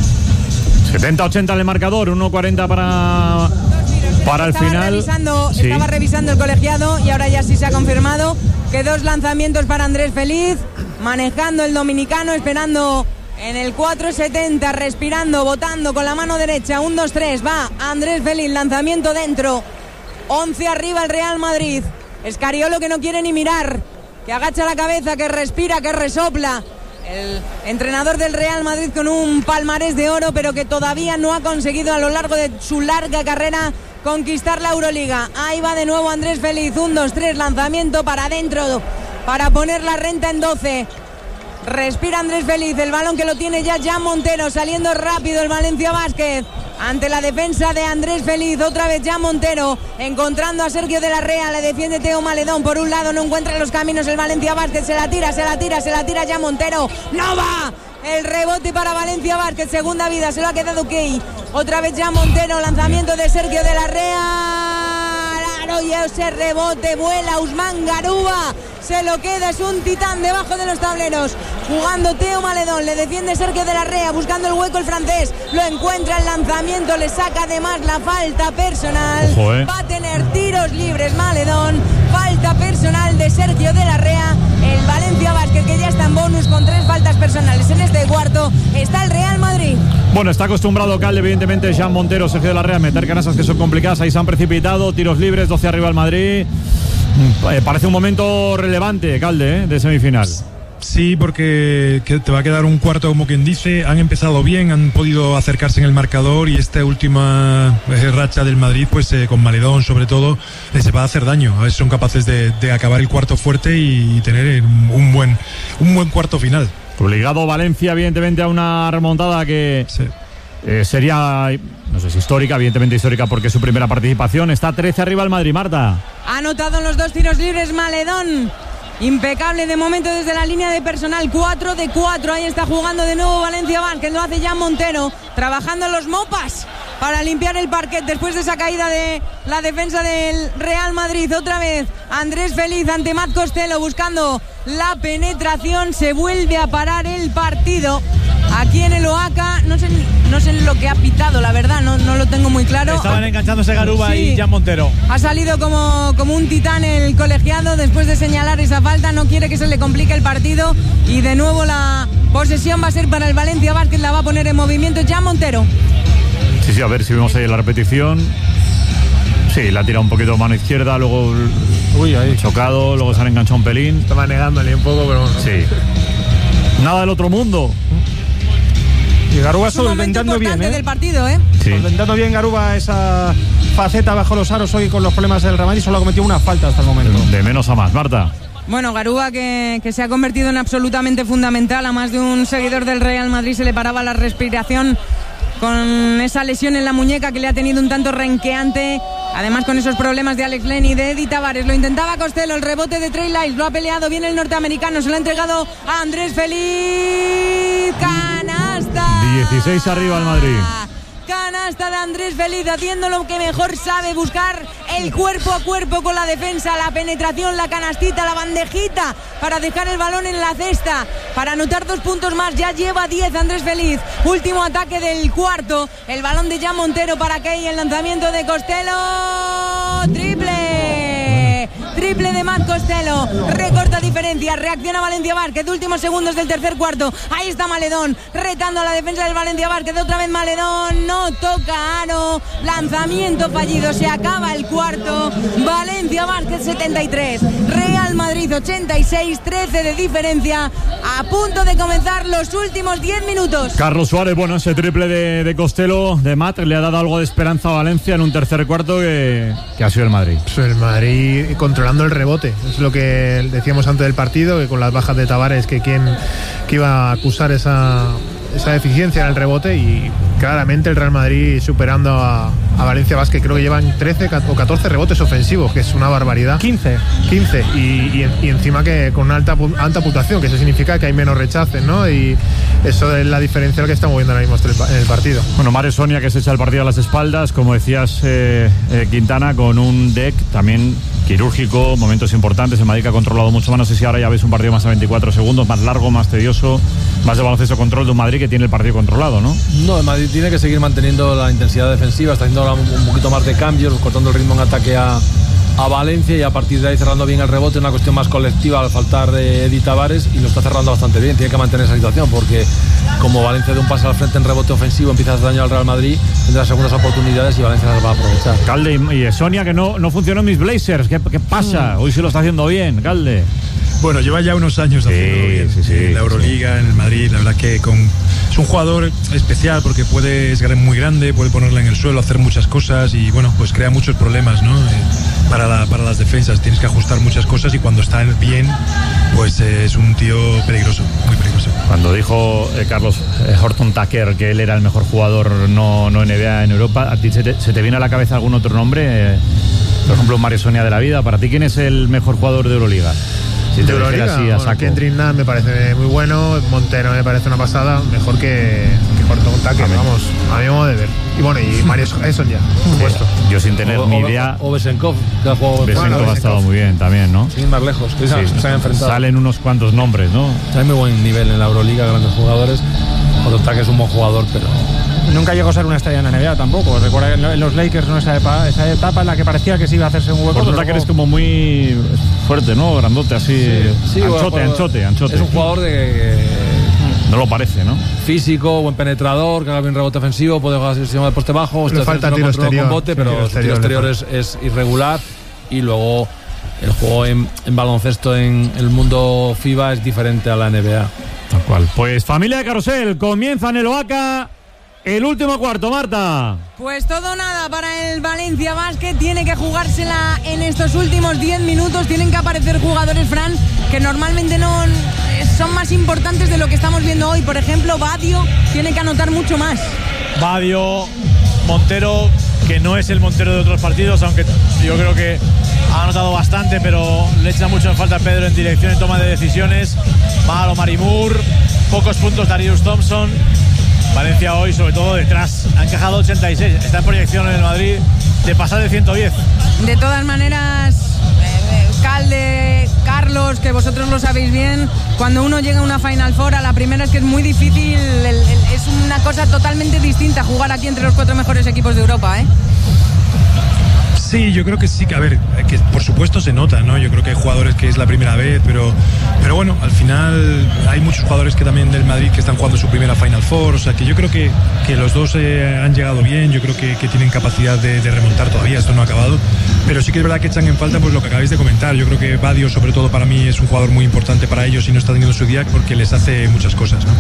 70-80 en el marcador, 1:40 para el final. Estaba revisando el colegiado y ahora ya sí se ha confirmado que 2 lanzamientos para Andrés Feliz, manejando el dominicano, esperando en el 4:70, respirando, botando con la mano derecha. 1-2-3, va Andrés Feliz, lanzamiento dentro. 11 arriba el Real Madrid. Scariolo, que no quiere ni mirar, que agacha la cabeza, que respira, que resopla. El entrenador del Real Madrid con un palmarés de oro, pero que todavía no ha conseguido a lo largo de su larga carrera conquistar la Euroliga. Ahí va de nuevo Andrés Feliz, 1-2-3, lanzamiento para adentro para poner la renta en 12. Respira Andrés Feliz, el balón que lo tiene ya Jan Montero, saliendo rápido el Valencia Basket ante la defensa de Andrés Feliz. Otra vez Jan Montero encontrando a Sergio de la Rea, le defiende Teo Maledón. Por un lado no encuentra los caminos el Valencia Basket, se la tira Jan Montero, no va. El rebote para Valencia Basket, segunda vida, se lo ha quedado Key. Otra vez Jan Montero, lanzamiento de Sergio de la Rea. Y ese rebote vuela Usman Garuba, se lo queda, es un titán debajo de los tableros. Jugando Teo Maledón, le defiende Sergio de la Rea, buscando el hueco el francés, lo encuentra, el lanzamiento, le saca además la falta personal. Va a tener tiros libres Maledón, falta personal de Sergio de la Rea. El Valencia Basket, que ya está en bonus con 3 faltas personales en este cuarto, está el Real Madrid. Bueno, está acostumbrado Calde, evidentemente, Jan Montero, Sergio de la Rea, a meter canastas que son complicadas. Ahí se han precipitado, tiros libres, 12 arriba el Madrid. Parece un momento relevante, Calde, de semifinal. Sí, porque te va a quedar un cuarto, como quien dice. Han empezado bien, han podido acercarse en el marcador, y esta última racha del Madrid, pues con Maledón sobre todo, se va a hacer daño. A ver si son capaces de acabar el cuarto fuerte y tener un buen cuarto final. Obligado Valencia, evidentemente, a una remontada que sería, no sé si histórica, evidentemente histórica porque es su primera participación. Está 13 arriba el Madrid, Marta. Ha anotado en los 2 tiros libres Maledón. Impecable de momento desde la línea de personal, 4 de 4. Ahí está jugando de nuevo Valencia Basket, lo hace Jan Montero, trabajando en los mopas para limpiar el parquet después de esa caída de la defensa del Real Madrid. Otra vez Andrés Feliz ante Matt Costello buscando la penetración. Se vuelve a parar el partido aquí en el Oaca. No sé lo que ha pitado, la verdad, no lo tengo muy claro. Estaban enganchándose Garuba y Jan Montero. Ha salido como un titán el colegiado después de señalar esa falta. No quiere que se le complique el partido, y de nuevo la posesión va a ser para el Valencia Basket. La va a poner en movimiento Jan Montero. Sí, a ver si vemos ahí la repetición. Sí, la ha tirado un poquito mano izquierda, luego ahí chocado, luego se han enganchado un pelín. Estaba negándole un poco, pero bueno. Sí. Nada del otro mundo. Y Garuba solventando bien, del partido, Sí. Solventando bien Garuba esa faceta bajo los aros hoy con los problemas del Real Madrid. Solo ha cometido una falta hasta el momento. De menos a más, Marta. Bueno, Garuba que se ha convertido en absolutamente fundamental. A más de un seguidor del Real Madrid se le paraba la respiración con esa lesión en la muñeca que le ha tenido un tanto renqueante. Además, con esos problemas de Alex Len y de Eddie Tavares. Lo intentaba Costello, el rebote de Trey Lyles, lo ha peleado bien el norteamericano, se lo ha entregado a Andrés Feliz. ¡Canasta! 16 arriba el Madrid. Canasta de Andrés Feliz, haciendo lo que mejor sabe, buscar el cuerpo a cuerpo con la defensa, la penetración, la canastita, la bandejita para dejar el balón en la cesta, para anotar 2 puntos más. Ya lleva 10 Andrés Feliz. Último ataque del cuarto, el balón de Jan Montero para Key, el lanzamiento de Costello, triple de Matt Costello, recorta diferencia, reacciona Valencia Basket, últimos segundos del tercer cuarto. Ahí está Maledón retando a la defensa del Valencia Basket. Otra vez Maledón, no toca aro, lanzamiento fallido, se acaba el cuarto. Valencia Basket 73, Real Madrid 86, 13 de diferencia, a punto de comenzar los últimos 10 minutos. Carlos Suárez, bueno, ese triple de Costello, de Matt, le ha dado algo de esperanza a Valencia en un tercer cuarto que ha sido el Madrid. Pues el Madrid controlando el rebote, es lo que decíamos antes del partido, que con las bajas de Tavares, que iba a acusar esa deficiencia en el rebote, y claramente el Real Madrid superando a Valencia Basket. Creo que llevan 13 o 14 rebotes ofensivos, que es una barbaridad. 15 y encima que con una alta puntuación, que eso significa que hay menos rechaces, ¿no? Y eso es la diferencia que estamos viendo ahora mismo en el partido. Bueno, Mario Sonia, que se echa el partido a las espaldas, como decías, Quintana, con un deck también quirúrgico, momentos importantes. El Madrid que ha controlado mucho más. No sé si ahora ya ves un partido más a 24 segundos, más largo, más tedioso, más de baloncesto control de un Madrid que tiene el partido controlado, ¿no? No, el Madrid tiene que seguir manteniendo la intensidad defensiva, está haciendo ahora un poquito más de cambios, cortando el ritmo en ataque a Valencia, y a partir de ahí cerrando bien el rebote, una cuestión más colectiva al faltar de Eddie Tavares, y lo está cerrando bastante bien. Tiene que mantener esa situación, porque como Valencia de un pase al frente en rebote ofensivo empieza a hacer daño al Real Madrid, tendrá segundas oportunidades y Valencia las va a aprovechar. Calde, y Sonia, que no funcionó en mis Blazers, ¿qué pasa? Hoy sí lo está haciendo bien, Calde. Bueno, lleva ya unos años haciendo bien en la Euroliga, en el Madrid. La verdad que es un jugador especial, porque es muy grande, puede ponerla en el suelo, hacer muchas cosas, y bueno, pues crea muchos problemas, ¿no? Para las defensas tienes que ajustar muchas cosas, y cuando está bien, pues es un tío peligroso, muy peligroso. Cuando dijo Carlos Horton Tucker que él era el mejor jugador no NBA en Europa, ¿a ti se te viene a la cabeza algún otro nombre? Por ejemplo, Mario Sonia de la vida. ¿Para ti quién es el mejor jugador de Euroliga? Si de Euroliga, Kendrick Nunn me parece muy bueno, Montero me parece una pasada, mejor que Horton Tucker, vamos, a mi modo de ver. Y bueno, y Mario Son ya, por supuesto. Yo sin tener ni idea. O Besenkov, que ha jugado. Besenkov ha estado muy bien también, ¿no? Sin ir más lejos, que se han enfrentado. Salen unos cuantos nombres, ¿no? Hay muy buen nivel en la Euroliga, grandes jugadores. Horton Tucker es un buen jugador, pero nunca llegó a ser una estrella en la NBA tampoco. Recuerda en los Lakers, ¿no? Esa etapa en la que parecía que se iba a hacerse un hueco. Horton Tucker es como muy fuerte, ¿no? Grandote, así. Sí, anchote. Es un jugador no lo parece, ¿no? Físico, buen penetrador, que haga bien rebote ofensivo, puede jugar sistema de poste bajo. Le falta tiro exterior. Con bote, pero su tiro exterior es irregular. Y luego el juego en baloncesto en el mundo FIBA es diferente a la NBA. Tal cual. Pues familia de Carrusel, comienza en el Oaca el último cuarto, Marta. Pues todo nada para el Valencia Basket, tiene que jugársela en estos últimos 10 minutos, tienen que aparecer jugadores, Fran, que normalmente no son más importantes de lo que estamos viendo hoy. Por ejemplo, Badio tiene que anotar mucho más. Badio, Montero, que no es el Montero de otros partidos, aunque yo creo que ha anotado bastante, pero le echa mucho en falta a Pedro en dirección y toma de decisiones. Malo Marimur, pocos puntos Darius Thompson. Valencia hoy, sobre todo detrás, ha encajado 86, está en proyección en el Madrid de pasar de 110. De todas maneras, Calde, Carlos, que vosotros lo sabéis bien, cuando uno llega a una Final Four, a la primera es que es muy difícil, es una cosa totalmente distinta jugar aquí entre los 4 mejores equipos de Europa, ¿eh? Sí, yo creo que sí, que a ver, que por supuesto se nota, ¿no? Yo creo que hay jugadores que es la primera vez, pero bueno, al final hay muchos jugadores que también del Madrid que están jugando su primera Final Four, o sea que yo creo que los dos han llegado bien, yo creo que tienen capacidad de remontar todavía, esto no ha acabado, pero sí que es verdad que echan en falta pues lo que acabáis de comentar. Yo creo que Badio, sobre todo para mí, es un jugador muy importante para ellos y no está teniendo su día porque les hace muchas cosas, ¿no?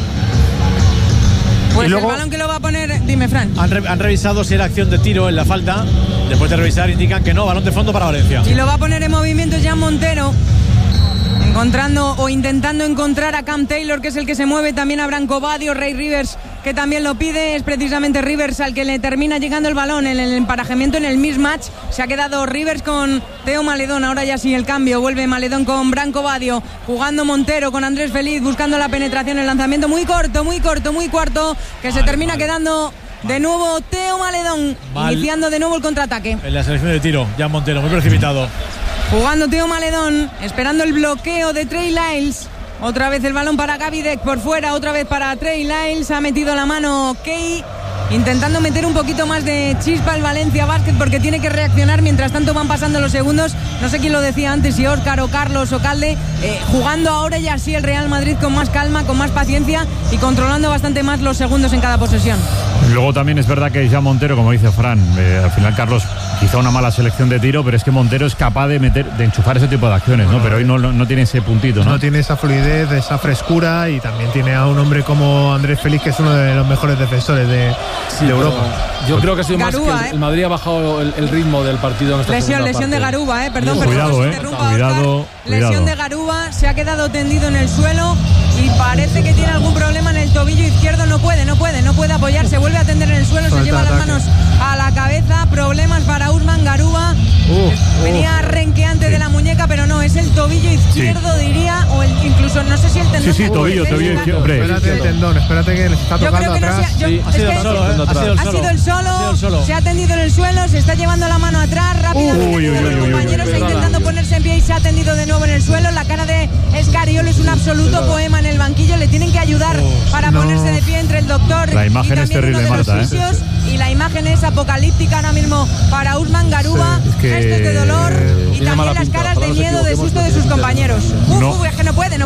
Pues luego, el balón que lo va a poner, dime, Fran. Han revisado si era acción de tiro en la falta. Después de revisar indican que no, balón de fondo para Valencia. Y lo va a poner en movimiento ya Montero, encontrando o intentando encontrar a Cam Taylor, que es el que se mueve. También a Branco Badio, Ray Rivers, que también lo pide. Es precisamente Rivers al que le termina llegando el balón en el emparejamiento, en el mismatch. Se ha quedado Rivers con Teo Maledón. Ahora ya sí el cambio, vuelve Maledón con Branco Badio, jugando Montero con Andrés Feliz, buscando la penetración, el lanzamiento muy corto, que se termina quedando de nuevo Teo Maledón, iniciando de nuevo el contraataque. En la selección de tiro, ya Montero, muy precipitado. Jugando Teo Maledón, esperando el bloqueo de Trey Lyles. Otra vez el balón para Gavidec por fuera, otra vez para Trey Lyles. Ha metido la mano Key, intentando meter un poquito más de chispa al Valencia Basket porque tiene que reaccionar. Mientras tanto van pasando los segundos. No sé quién lo decía antes, si Óscar o Carlos o Calde, jugando ahora ya sí el Real Madrid con más calma, con más paciencia y controlando bastante más los segundos en cada posesión. Luego también es verdad que ya Montero, como dice Fran, al final Carlos, quizá una mala selección de tiro, pero es que Montero es capaz de enchufar ese tipo de acciones, ¿no? Pero hoy no tiene ese puntito, ¿no? No tiene esa fluidez, esa frescura, y también tiene a un hombre como Andrés Feliz, que es uno de los mejores defensores de Europa. Yo creo que ha sido Garuba, más que el Madrid ha bajado el ritmo del partido en esta lesión de Garuba, perdón, cuidado, cuidado. Lesión de Garuba, se ha quedado tendido en el suelo y parece que tiene algún problema en el tobillo izquierdo. No puede apoyarse, vuelve a tender en el suelo, se lleva las manos a la cabeza. Problemas para Usman Garuba. Venía renqueante de la muñeca, pero no, es el tobillo izquierdo, diría, o incluso no sé si el tendón. Sí, tobillo izquierdo. Espérate el tendón, espérate que le está tocando atrás. Ha sido el solo, se ha tendido en el suelo, se está llevando la mano atrás rápidamente. Los compañeros está intentando ponerse en pie y se ha tendido de nuevo en el suelo. La cara de Escariolo es un absoluto poema en el banquillo, le tienen que ayudar para ponerse de pie entre el doctor. La imagen es terrible, Marta, y la imagen es apocalíptica ahora mismo para Usman Garuba. Gestos de dolor y también las caras de miedo, de susto de sus compañeros. Es que no puede.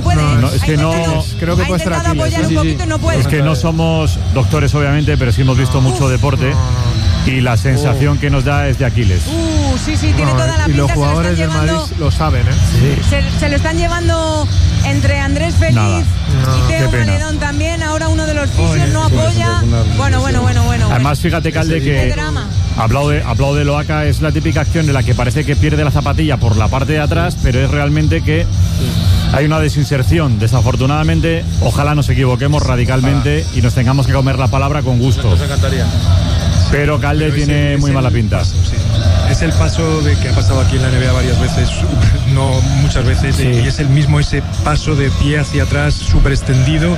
Creo que puede ser aquí. Apoyar un poquito y no puede. Es que no somos doctores, obviamente, pero sí hemos visto mucho deporte. Y la sensación que nos da es de Aquiles. Sí, tiene toda la pinta. Y los jugadores del Madrid lo saben, ¿eh? Se lo están llevando entre Andrés Feliz y Teo Maledón también. Ahora uno de los fisios no apoya. Bueno. Además, fíjate, Calde, que aplaude Loaca. Es la típica acción en la que parece que pierde la zapatilla por la parte de atrás, pero es realmente que hay una desinserción. Desafortunadamente, ojalá nos equivoquemos radicalmente y nos tengamos que comer la palabra con gusto. Nos encantaría. Pero Calde tiene muy mala pinta. Es el paso de que ha pasado aquí en la NBA varias veces, no muchas veces, y es el mismo ese paso de pie hacia atrás súper extendido,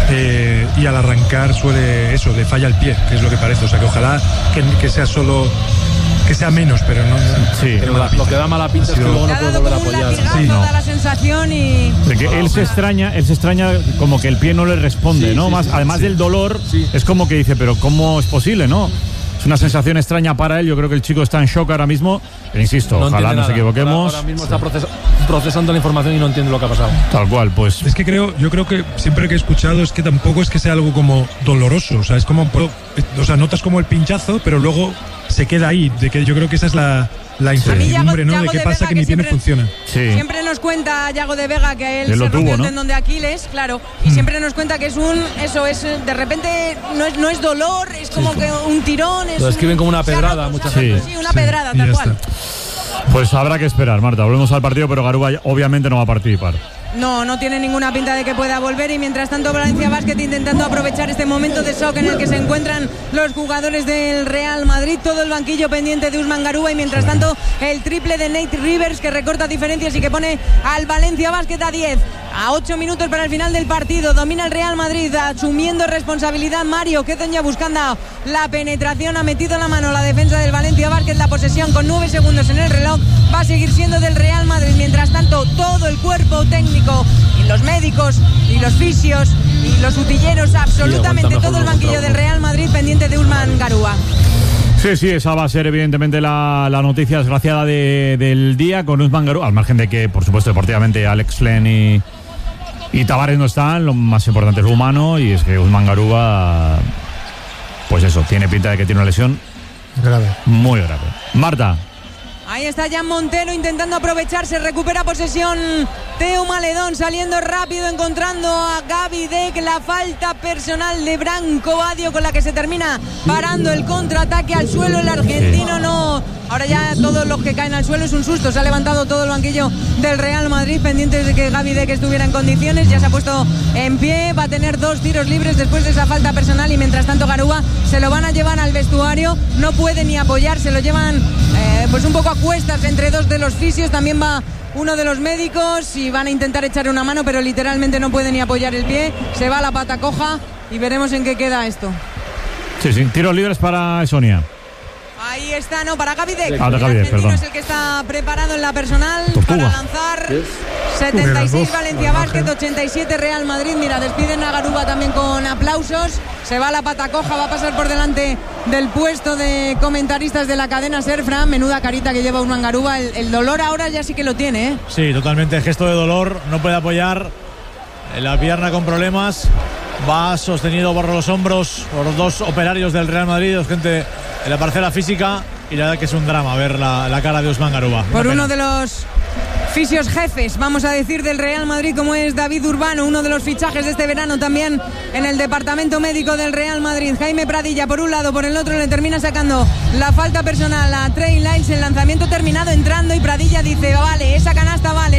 y al arrancar le falla el pie, que es lo que parece. O sea que ojalá que sea solo, que sea menos, pero no. Sí, pero lo que da mala pinta es que luego no puede volver a apoyar. Da la sensación y de que él se extraña como que el pie no le responde, ¿no? Además del dolor, es como que dice, pero ¿cómo es posible, no? Es una sensación extraña para él. Yo creo que el chico está en shock ahora mismo. Pero insisto, ojalá nos equivoquemos. Ahora mismo está procesando la información y no entiende lo que ha pasado. Tal cual, pues. Es que yo creo que siempre que he escuchado es que tampoco es que sea algo como doloroso. O sea, es como, notas como el pinchazo, pero luego se queda ahí. De que yo creo que esa es la la incertidumbre, ¿no? De qué pasa que mi pie no funciona. Sí. Siempre nos cuenta Yago de Vega que él se rompió el tendón de Aquiles, claro, y siempre nos cuenta que es de repente no es dolor, es como que un tirón. Lo describen como una pedrada muchas veces. Sí, una pedrada, tal cual. Pues habrá que esperar, Marta. Volvemos al partido, pero Garuba obviamente no va a participar. No tiene ninguna pinta de que pueda volver, y mientras tanto Valencia Basket intentando aprovechar este momento de shock en el que se encuentran los jugadores del Real Madrid, todo el banquillo pendiente de Usman Garuba, y mientras tanto el triple de Nate Rivers que recorta diferencias y que pone al Valencia Basket a 10, a 8 minutos para el final del partido. Domina el Real Madrid asumiendo responsabilidad Mario Hezonja buscando la penetración, ha metido la mano la defensa del Valencia Basket, la posesión con 9 segundos en el reloj va a seguir siendo del Real Madrid. Mientras tanto todo el cuerpo técnico y los médicos y los fisios y los utilleros, absolutamente todo el banquillo del Real Madrid pendiente de Usman Garuba. Sí, esa va a ser evidentemente la noticia desgraciada del día con Usman Garuba, al margen de que, por supuesto, deportivamente Alex Len y Tavares no están. Lo más importante es lo humano, y es que Usman Garuba, pues eso, tiene pinta de que tiene una lesión grave, muy grave. Marta. Ahí está Jan Montero intentando aprovecharse, recupera posesión Teo Maledón, saliendo rápido, encontrando a Gaby Deck, la falta personal de Branco Badio con la que se termina parando el contraataque al suelo. El argentino no, ahora ya todos los que caen al suelo es un susto. Se ha levantado todo el banquillo del Real Madrid pendientes de que Gaby Deck estuviera en condiciones, ya se ha puesto en pie, va a tener 2 tiros libres después de esa falta personal, y mientras tanto Garuba se lo van a llevar al vestuario, no puede ni apoyar, se lo llevan pues un poco a cuestas entre 2 de los fisios, también va uno de los médicos y van a intentar echarle una mano, pero literalmente no puede ni apoyar el pie, se va a la pata coja y veremos en qué queda esto. Sí, tiros libres para Sonia. Ahí está, para Gaby Deck. El argentino es el que está preparado en la personal para lanzar. 76 Valencia Basket, 87 Real Madrid. Mira, despiden a Garuba también con aplausos. Se va a la pata coja, va a pasar por delante del puesto de comentaristas de la cadena SER. Fran, menuda carita que lleva Usman Garuba. El dolor ahora ya sí que lo tiene, ¿eh? Sí, totalmente, gesto de dolor. No puede apoyar la pierna con problemas. Va sostenido por los hombros por los 2 operarios del Real Madrid, gente en la parcela física, y la verdad que es un drama ver la cara de Usman Garuba. Por uno de los fisios jefes, vamos a decir, del Real Madrid, como es David Urbano, uno de los fichajes de este verano también en el departamento médico del Real Madrid. Jaime Pradilla por un lado, por el otro le termina sacando la falta personal a Trey Lyles. El lanzamiento terminado entrando y Pradilla dice, vale, esa canasta vale,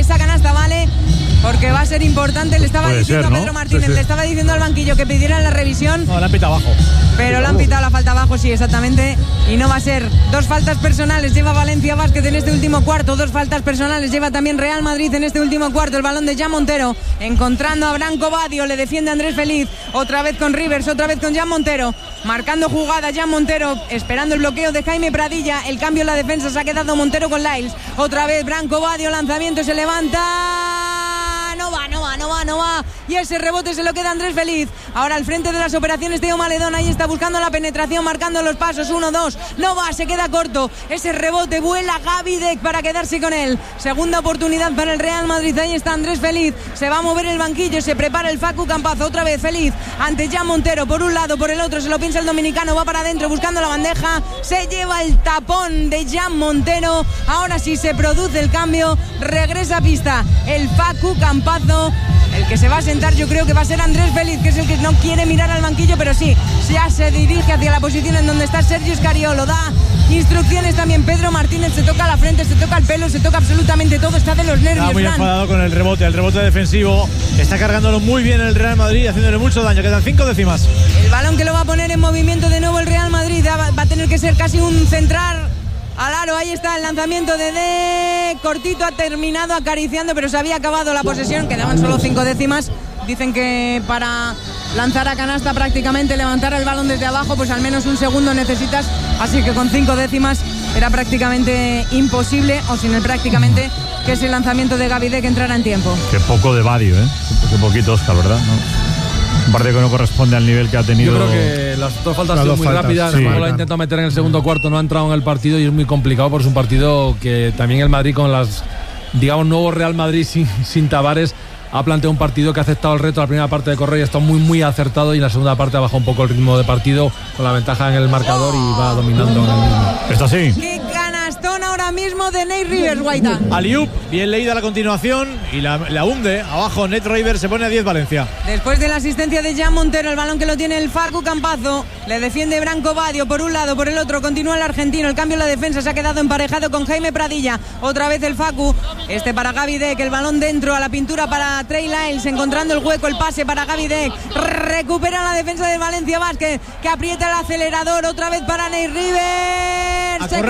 porque va a ser importante. Le estaba diciendo a Pedro Martínez, le estaba diciendo al banquillo que pidieran la revisión. No, la han pitado abajo. Pero le han pitado la falta abajo, sí, exactamente. Y no va a ser. 2 faltas personales lleva Valencia Basket en este último cuarto. 2 faltas personales lleva también Real Madrid en este último cuarto. El balón de Jan Montero, encontrando a Branco Badio, le defiende Andrés Feliz. Otra vez con Rivers, otra vez con Jan Montero. Marcando jugada Jan Montero, esperando el bloqueo de Jaime Pradilla. El cambio en la defensa, se ha quedado Montero con Lyles. Otra vez Branco Badio, lanzamiento, se levanta. No va. Y ese rebote se lo queda Andrés Feliz. Ahora al frente de las operaciones Teo Maledón. Ahí está buscando la penetración, marcando los pasos. 1-2. No va, se queda corto. Ese rebote vuela Gaby Deck para quedarse con él. Segunda oportunidad para el Real Madrid. Ahí está Andrés Feliz. Se va a mover el banquillo. Se prepara el Facu Campazo. Otra vez Feliz ante Jan Montero. Por un lado, por el otro. Se lo piensa el dominicano. Va para adentro buscando la bandeja. Se lleva el tapón de Jan Montero. Ahora sí se produce el cambio. Regresa a pista el Facu Campazo. El que se va a sentar yo creo que va a ser Andrés Feliz, que es el que no quiere mirar al banquillo, pero sí, ya se dirige hacia la posición en donde está Sergio Scariolo. Da instrucciones también Pedro Martínez, se toca la frente, se toca el pelo, se toca absolutamente todo, está de los nervios. Está muy enfadado con el rebote defensivo, está cargándolo muy bien el Real Madrid, haciéndole mucho daño, quedan 5 décimas. El balón que lo va a poner en movimiento de nuevo el Real Madrid, va a tener que ser casi un central al aro. Ahí está el lanzamiento de cortito, ha terminado acariciando, pero se había acabado la posesión, quedaban solo 5 décimas. Dicen que para lanzar a canasta prácticamente, levantar el balón desde abajo, pues al menos un segundo necesitas, así que con 5 décimas era prácticamente imposible, o sin el prácticamente, que ese lanzamiento de Gaby Deck entrara en tiempo. Qué poco de Badio, qué poquito, Oscar, ¿verdad? ¿No? Un partido que no corresponde al nivel que ha tenido. Yo creo que las 2 faltas han sido muy rápidas. Sí, lo ha intentado meter en el segundo cuarto, no ha entrado en el partido y es muy complicado porque es un partido que también el Madrid con las, digamos, nuevo Real Madrid sin Tavares ha planteado un partido que ha aceptado el reto. La primera parte de correr y está muy acertado, y en la segunda parte ha bajado un poco el ritmo de partido con la ventaja en el marcador y va dominando en el mismo. ¿Está así? ¡Qué canastón ahora mismo mano de Nate Rivers, Guaita. Aliup, bien leída la continuación y la hunde. Abajo Nate Rivers, se pone a 10 Valencia. Después de la asistencia de Jan Montero, el balón que lo tiene el Facu Campazo. Le defiende Branco Badio por un lado, por el otro continúa el argentino. El cambio en la defensa se ha quedado emparejado con Jaime Pradilla. Otra vez el Facu. Para Gaby Deck, el balón dentro a la pintura para Trey Lyles, encontrando el hueco, el pase para Gaby Deck. Recupera la defensa del Valencia Basket, que aprieta el acelerador otra vez para Nate Rivers. Se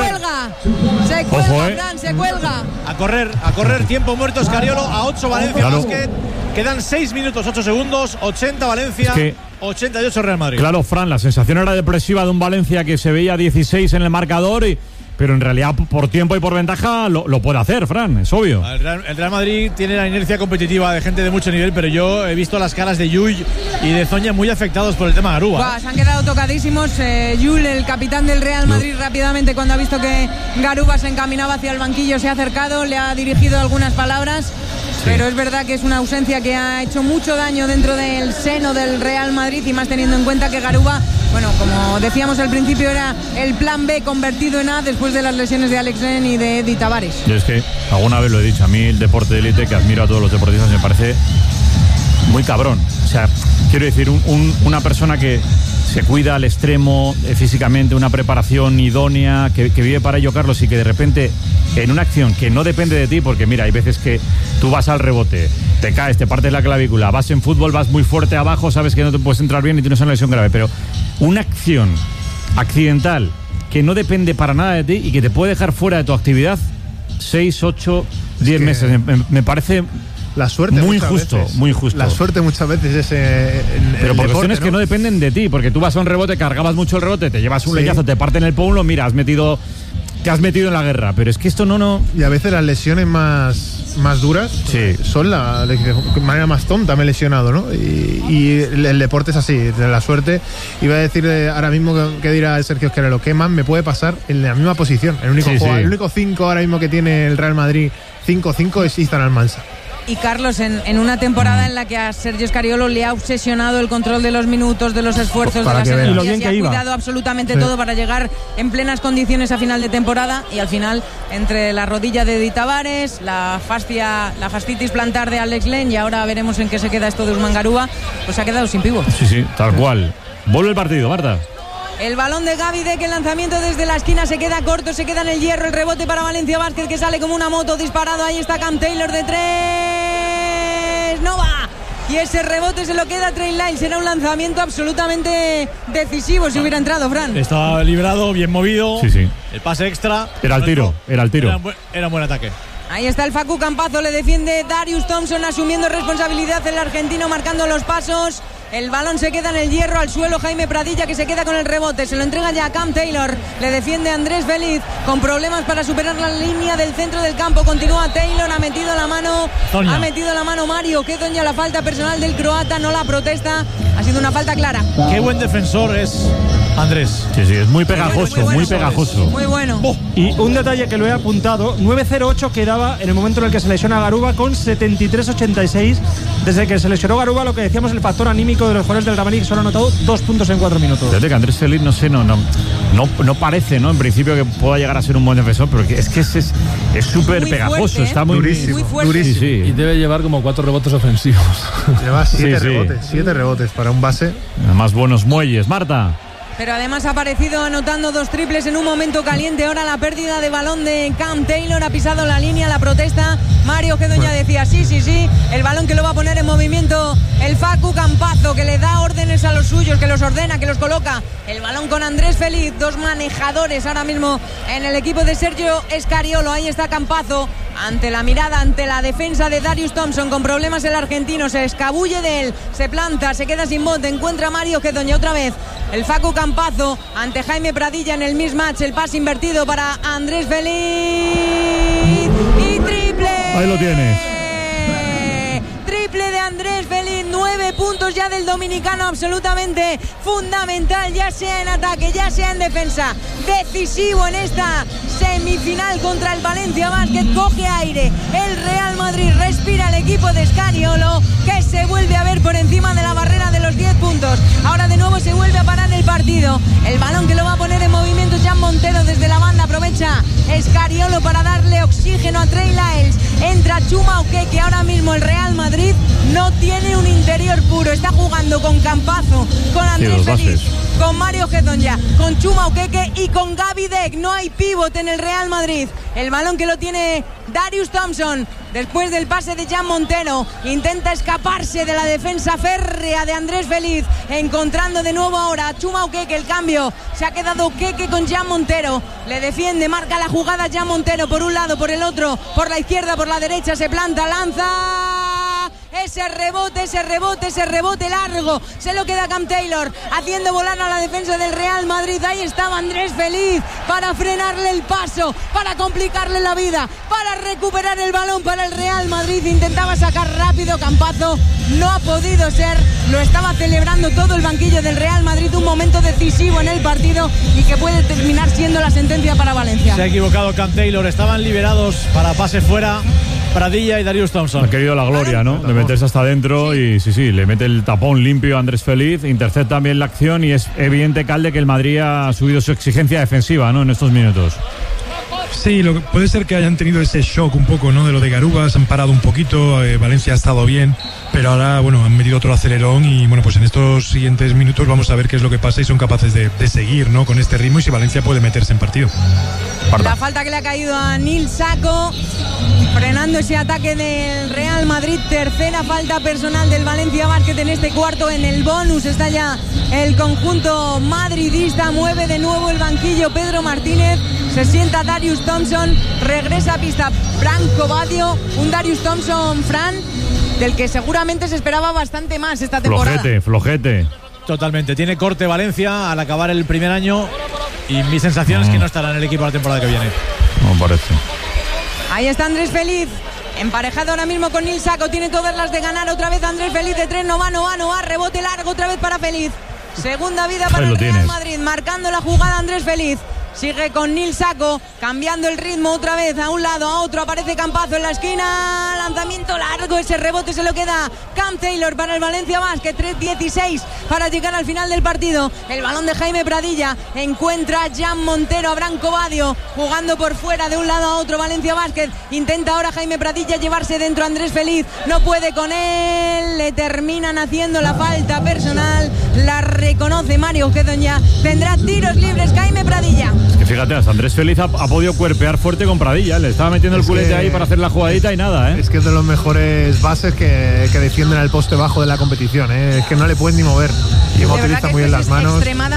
cuelga, Fran, se cuelga. A correr, tiempo muerto Escariolo, a 8 Valencia Basket. Quedan 6 minutos, 8 segundos, 80 Valencia, 88 Real Madrid. Claro, Fran, la sensación era depresiva de un Valencia que se veía 16 en el marcador pero en realidad por tiempo y por ventaja lo puede hacer, Fran, es obvio. El Real Madrid tiene la inercia competitiva de gente de mucho nivel, pero yo he visto las caras de Llull y de Zoña muy afectados por el tema Garuba. Se han quedado tocadísimos. Llull, el capitán del Real Madrid, rápidamente cuando ha visto que Garuba se encaminaba hacia el banquillo, se ha acercado, le ha dirigido algunas palabras. Pero es verdad que es una ausencia que ha hecho mucho daño dentro del seno del Real Madrid, y más teniendo en cuenta que Garuba, bueno, como decíamos al principio, era el plan B convertido en A después de las lesiones de Alex Len y de Eddie Tavares. Yo es que alguna vez lo he dicho, a mí el deporte de élite, que admiro a todos los deportistas, me parece muy cabrón. O sea, quiero decir, una persona que se cuida al extremo físicamente, una preparación idónea, que vive para ello, Carlos, y que de repente en una acción que no depende de ti, porque mira, hay veces que tú vas al rebote, te caes, te partes la clavícula, vas en fútbol, vas muy fuerte abajo, sabes que no te puedes entrar bien y tienes una lesión grave, pero una acción accidental que no depende para nada de ti y que te puede dejar fuera de tu actividad 6, 8, 10 meses, me parece... La suerte muy justo. La suerte muchas veces es pero por cuestiones que no dependen de ti, porque tú vas a un rebote, cargabas mucho el rebote, te llevas un leñazo, te parten el pómulo, mira, te has metido en la guerra, pero es que esto no... Y a veces las lesiones más duras son de manera más tonta me he lesionado, ¿no? Y el deporte es así, de la suerte. Iba a decir ahora mismo que dirá Sergio Esquerero, ¿qué más me puede pasar en la misma posición? El único 5 ahora mismo que tiene el Real Madrid, 5-5, es Izan Almansa. Y Carlos, en una temporada en la que a Sergio Scariolo le ha obsesionado el control de los minutos, de los esfuerzos, de las energías, y ha cuidado absolutamente todo para llegar en plenas condiciones a final de temporada, y al final, entre la rodilla de Eddie Tavares, la fascitis plantar de Alex Len, y ahora veremos en qué se queda esto de Usman Garuba, pues ha quedado sin pívot. Sí, tal cual. Vuelve el partido, Marta. El balón de Gaby Deck, el lanzamiento desde la esquina se queda corto, se queda en el hierro, el rebote para Valencia Basket, que sale como una moto, disparado, ahí está Cam Taylor de 3, no va, y ese rebote se lo queda Trey Lyles. Era un lanzamiento absolutamente decisivo si hubiera entrado, Fran. Estaba librado, bien movido, el pase extra. Era el tiro. Era un buen ataque. Ahí está el Facu Campazo, le defiende Darius Thompson, asumiendo responsabilidad el argentino, marcando los pasos. El balón se queda en el hierro, al suelo Jaime Pradilla, que se queda con el rebote, se lo entrega ya a Cam Taylor, le defiende Andrés Feliz, con problemas para superar la línea del centro del campo. Continúa Taylor, ha metido la mano Mario Hezonja, la falta personal del croata, no la protesta, ha sido una falta clara. Qué buen defensor es Andrés. Sí, es muy pegajoso, muy pegajoso. Muy bueno. Y un detalle que lo he apuntado, 9-0-8 quedaba en el momento en el que se lesiona Garuba, con 73-86. Desde que se lesionó Garuba, lo que decíamos, el factor anímico de los jugadores del Real Madrid, que solo han anotado 2 puntos en 4 minutos. Fíjate que Andrés Feliz, no sé, no parece, ¿no? En principio que pueda llegar a ser un buen defensor, pero es que es súper pegajoso, fuerte, está muy fuerte. Sí. Y debe llevar como 4 rebotes ofensivos. Lleva 7 rebotes para un base. Además, buenos muelles. Marta. Pero además ha aparecido anotando 2 triples en un momento caliente. Ahora la pérdida de balón de Cam Taylor, ha pisado la línea, la protesta. Mario Hezonja decía sí. El balón que lo va a poner en movimiento el Facu Campazo, que le da órdenes a los suyos, que los ordena, que los coloca. El balón con Andrés Feliz, 2 manejadores ahora mismo en el equipo de Sergio Scariolo. Ahí está Campazo, ante la mirada, ante la defensa de Darius Thompson, con problemas el argentino, se escabulle de él, se planta, se queda sin bote, encuentra a Mario Hezonja otra vez. El Facu Campazo ante Jaime Pradilla en el mismatch, el pase invertido para Andrés Feliz y triple. Ahí lo tienes. Triple de Andrés Feliz, 9 puntos ya del dominicano, absolutamente fundamental, ya sea en ataque, ya sea en defensa. Decisivo en esta semifinal contra el Valencia Basket. Coge aire el Real Madrid, respira el equipo de Scariolo, que se vuelve a ver por encima de la barrera de los 10 puntos. Ahora de nuevo se vuelve a parar el partido. El balón que lo va a poner en movimiento Jan Montero desde la banda, aprovecha Escariolo para darle oxígeno a Trey Lyles. Entra Chuma Okeke. Ahora mismo el Real Madrid no tiene un interior puro. Está jugando con Campazzo, con Andrés Feliz, con Mario Hezonja, con Chuma Okeke y con Gaby Deck. No hay pívot en el Real Madrid. El balón que lo tiene Darius Thompson después del pase de Jan Montero. Intenta escaparse de la defensa férrea de Andrés Feliz, encontrando de nuevo ahora a Chuma Okeke. El cambio, se ha quedado Okeke con Jan Montero. Le defiende, marca la jugada Jan Montero por un lado, por el otro, por la izquierda, por la derecha. Se planta, lanza. Ese rebote largo. Se lo queda Cam Taylor, haciendo volar a la defensa del Real Madrid. Ahí estaba Andrés Feliz para frenarle el paso, para complicarle la vida, para recuperar el balón para el Real Madrid. Intentaba sacar rápido Campazzo, no ha podido ser. Lo estaba celebrando todo el banquillo del Real Madrid. Un momento decisivo en el partido y que puede terminar siendo la sentencia para Valencia. Se ha equivocado Cam Taylor. Estaban liberados para pase fuera Pradilla y Darius Thompson. Ha querido la gloria, ¿no? De meterse hasta adentro y sí, le mete el tapón limpio a Andrés Feliz, intercepta también la acción y es evidente, Calde, que el Madrid ha subido su exigencia defensiva, ¿no? En estos minutos. Sí, puede ser que hayan tenido ese shock un poco, ¿no? De lo de Garuba, se han parado un poquito, Valencia ha estado bien, pero ahora, bueno, han metido otro acelerón y, bueno, pues en estos siguientes minutos vamos a ver qué es lo que pasa y son capaces de seguir, ¿no? Con este ritmo y si Valencia puede meterse en partido. La falta que le ha caído a Nil Sako, frenando ese ataque del Real Madrid. Tercera falta personal del Valencia Basket en este cuarto. En el bonus está ya el conjunto madridista. Mueve de nuevo el banquillo Pedro Martínez. Se sienta Darius Thompson. Regresa a pista Branco Badio. Un Darius Thompson, Fran, del que seguramente se esperaba bastante más esta temporada. Flojete. Totalmente. Tiene corte Valencia al acabar el primer año. Y mi sensación es que no estará en el equipo la temporada que viene. No parece. Ahí está Andrés Feliz, emparejado ahora mismo con Nil Sako. Tiene todas las de ganar. Otra vez Andrés Feliz de tres. No va. Rebote largo otra vez para Feliz. Segunda vida para el Real Madrid. Marcando la jugada Andrés Feliz. Sigue con Nil Sako, cambiando el ritmo otra vez a un lado, a otro. Aparece Campazzo en la esquina. Lanzamiento largo. Ese rebote se lo queda Cam Taylor para el Valencia Basket. 3:16 para llegar al final del partido. El balón de Jaime Pradilla. Encuentra a Jan Montero, a Branco Badio, jugando por fuera de un lado a otro. Valencia Basket. Intenta ahora Jaime Pradilla llevarse dentro a Andrés Feliz. No puede con él. Le terminan haciendo la falta personal. La reconoce Mario Hezonja. Tendrá tiros libres Jaime Pradilla. Es que fíjate, hasta Andrés Feliz ha podido cuerpear fuerte con Pradilla. Le estaba metiendo el culete ahí para hacer la jugadita y nada, ¿eh? Es que es de los mejores bases que defienden al poste bajo de la competición, ¿eh? Es que no le pueden ni mover. Y utiliza muy bien las manos.